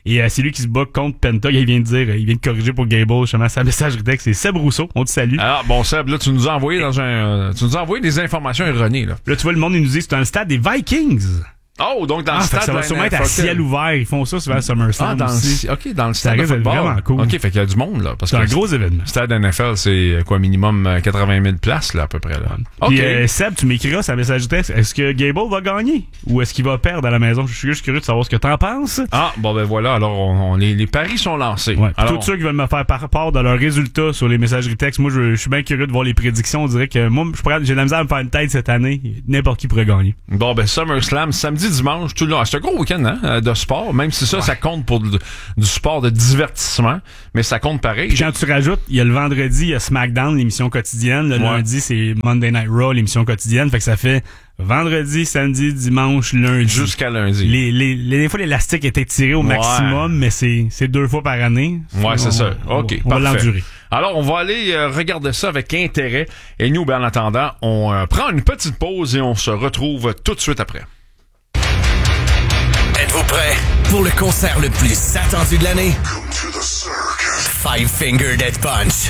Et c'est lui qui se bat contre Penta. Il vient de corriger pour Gable, justement, sa messagerie texte. C'est Seb Rousseau. On te salue. Alors, bon, Seb, là, tu nous as envoyé des informations erronées, là. Là, tu vois, le monde, il nous dit que c'est un stade des Vikings. Oh, donc dans le stade. Ça va sûrement être à ciel ouvert. Ils font ça souvent à SummerSlam. Dans le stade ça de football. Vraiment cool. OK, fait qu'il y a du monde, là. C'est un gros événement. Le stade NFL, c'est quoi, minimum 80 000 places, là, à peu près, là. OK. Puis, Seb, tu m'écriras sa message texte. Est-ce que Gable va gagner? Ou est-ce qu'il va perdre à la maison? Je suis juste curieux de savoir ce que t'en penses. Ah, bon, ben voilà. Alors, les paris sont lancés. Ouais. Alors, tous ceux qui veulent me faire part de leurs résultats sur les messageries textes, moi, je suis bien curieux de voir les prédictions. On dirait que moi, j'ai de la misère à me faire une tête cette année. N'importe qui pourrait gagner. Bon, ben, SummerSlam, samedi, dimanche, tout le long. C'est un gros week-end, hein, de sport, même si ça compte pour du sport de divertissement, mais ça compte pareil. Puis quand tu rajoutes, il y a le vendredi, il y a SmackDown, l'émission quotidienne. Le lundi, c'est Monday Night Raw, l'émission quotidienne. Fait que ça fait vendredi, samedi, dimanche, lundi. Jusqu'à lundi. Des fois, l'élastique est étiré au maximum, mais c'est 2 fois par année. Ouais, c'est ça. OK, on va l'endurer. Alors, on va aller regarder ça avec intérêt. Et nous, ben, en attendant, on prend une petite pause et on se retrouve tout de suite après. Êtes-vous prêts pour le concert le plus attendu de l'année? Five Finger Death Punch.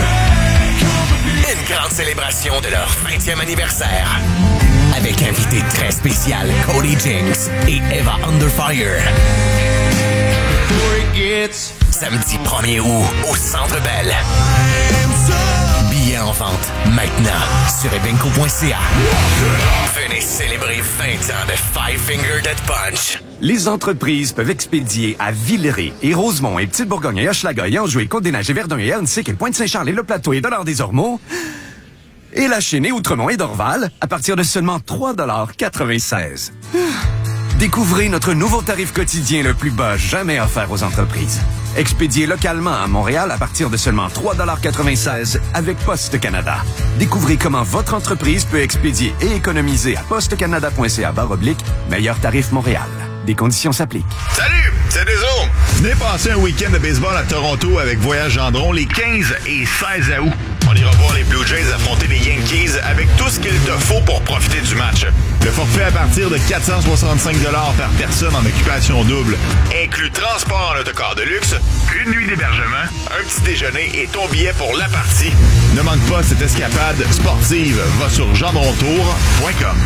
Une grande célébration de leur 20e anniversaire. Avec invité très spécial Cody Jinks et Eva Underfire. Samedi 1er août au Centre Bell. Billets en vente maintenant sur evenco.ca. Venez célébrer 20 ans de Five Finger Death Punch. Les entreprises peuvent expédier à Villeray et Rosemont et Petite-Bourgogne et Hochelaga et Anjou et Côte-des-Neiges et Verdun et Ernstic et Pointe-Saint-Charles et Le Plateau et Dollard-des-Ormeaux et La Chênaie, Outremont et Dorval à partir de seulement 3,96 $. Découvrez notre nouveau tarif quotidien le plus bas jamais offert aux entreprises. Expédié localement à Montréal à partir de seulement 3,96 $ avec Poste Canada. Découvrez comment votre entreprise peut expédier et économiser à postecanada.ca/meilleur tarif Montréal. Des conditions s'appliquent. Salut, c'est Deso. Venez passer un week-end de baseball à Toronto avec Voyage Gendron les 15 et 16 août. On ira voir les Blue Jays affronter les Yankees avec tout ce qu'il te faut pour profiter du match. Le forfait à partir de 465 $ par personne en occupation double. Inclut transport en autocar de luxe, une nuit d'hébergement, un petit déjeuner et ton billet pour la partie. Ne manque pas cette escapade sportive. Va sur gendrontour.com.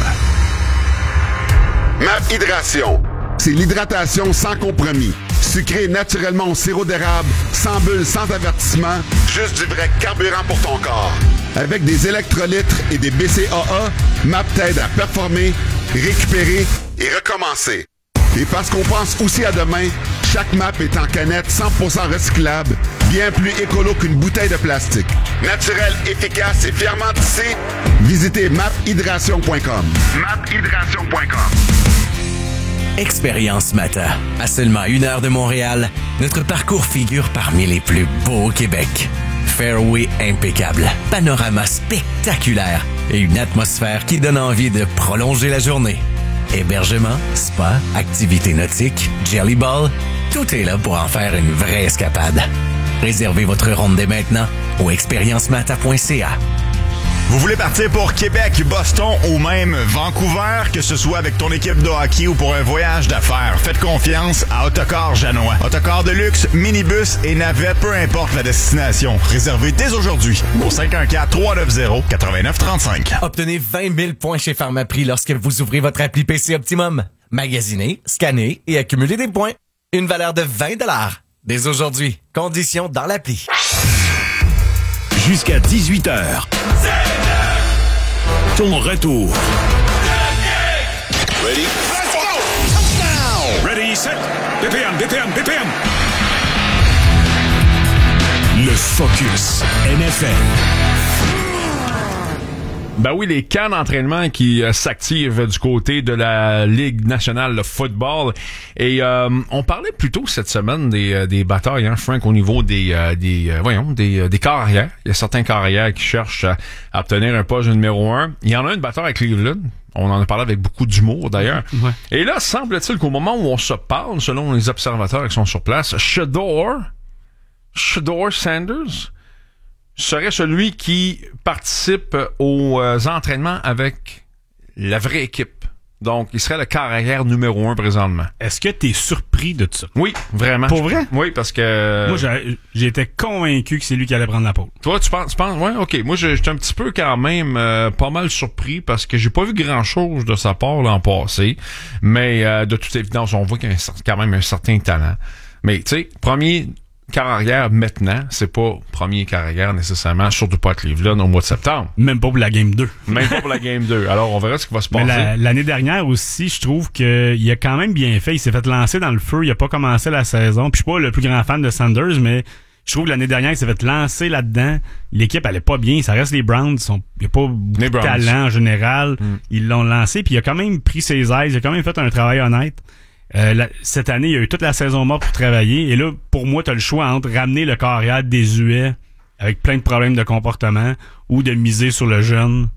MAP Hydration. C'est l'hydratation sans compromis. Sucré naturellement au sirop d'érable, sans bulles, sans avertissement, juste du vrai carburant pour ton corps. Avec des électrolytes et des BCAA, MAP t'aide à performer, récupérer et recommencer. Et parce qu'on pense aussi à demain, chaque MAP est en canette 100% recyclable, bien plus écolo qu'une bouteille de plastique. Naturel, efficace et fièrement tissé, visitez maphydration.com. maphydration.com. Expérience Mata. À seulement 1 heure de Montréal, notre parcours figure parmi les plus beaux au Québec. Fairway impeccable, panorama spectaculaire et une atmosphère qui donne envie de prolonger la journée. Hébergement, spa, activités nautiques, jelly ball, tout est là pour en faire une vraie escapade. Réservez votre ronde dès maintenant au expériencemata.ca. Vous voulez partir pour Québec, Boston ou même Vancouver, que ce soit avec ton équipe de hockey ou pour un voyage d'affaires, faites confiance à Autocar Janois. Autocar de luxe, minibus et navette, peu importe la destination. Réservez dès aujourd'hui au 514-390-8935. Obtenez 20 000 points chez Pharmaprix lorsque vous ouvrez votre appli PC Optimum. Magasinez, scannez et accumulez des points. Une valeur de 20 $. Dès aujourd'hui. Conditions dans l'appli. Jusqu'à 18h. Ton retour. Ready? Let's go! Ready, set. DPM. Le Focus NFL. Ben oui, les camps d'entraînement qui s'activent du côté de la Ligue nationale de football. Et on parlait plutôt cette semaine des batailles, hein, Frank, au niveau des carrières. Il y a certains carrières qui cherchent à obtenir un poste de numéro 1. Il y en a une bataille à Cleveland. On en a parlé avec beaucoup d'humour, d'ailleurs. Ouais. Et là, semble-t-il qu'au moment où on se parle, selon les observateurs qui sont sur place, Shedeur Sanders serait celui qui participe aux entraînements avec la vraie équipe Donc, il serait le carrière numéro 1 présentement. Est-ce que t'es surpris de ça? Oui, vraiment. Pour vrai? Oui, parce que... Moi, j'étais convaincu que c'est lui qui allait prendre la pole. Toi, tu penses? Ouais, OK. Moi, j'étais un petit peu quand même pas mal surpris parce que j'ai pas vu grand-chose de sa part l'an passé. Mais de toute évidence, on voit qu'il y a quand même un certain talent. Mais, tu sais, premier carrière maintenant, c'est pas premier carrière nécessairement, surtout pas à Cleveland au mois de septembre. Même pas pour la Game 2. Même pas pour la Game 2. Alors, on verra ce qui va se passer. Mais l'année dernière aussi, je trouve qu'il a quand même bien fait. Il s'est fait lancer dans le feu. Il a pas commencé la saison. Puis je suis pas le plus grand fan de Sanders, mais je trouve que l'année dernière, il s'est fait lancer là-dedans. L'équipe allait pas bien. Ça reste les Browns. Il n'y a pas beaucoup de talent en général. Ils l'ont lancé, puis il a quand même pris ses aises. Il a quand même fait un travail honnête. Cette année, il y a eu toute la saison morte pour travailler. Et là, pour moi, t'as le choix entre ramener le carrière désuet avec plein de problèmes de comportement ou de miser sur le jeune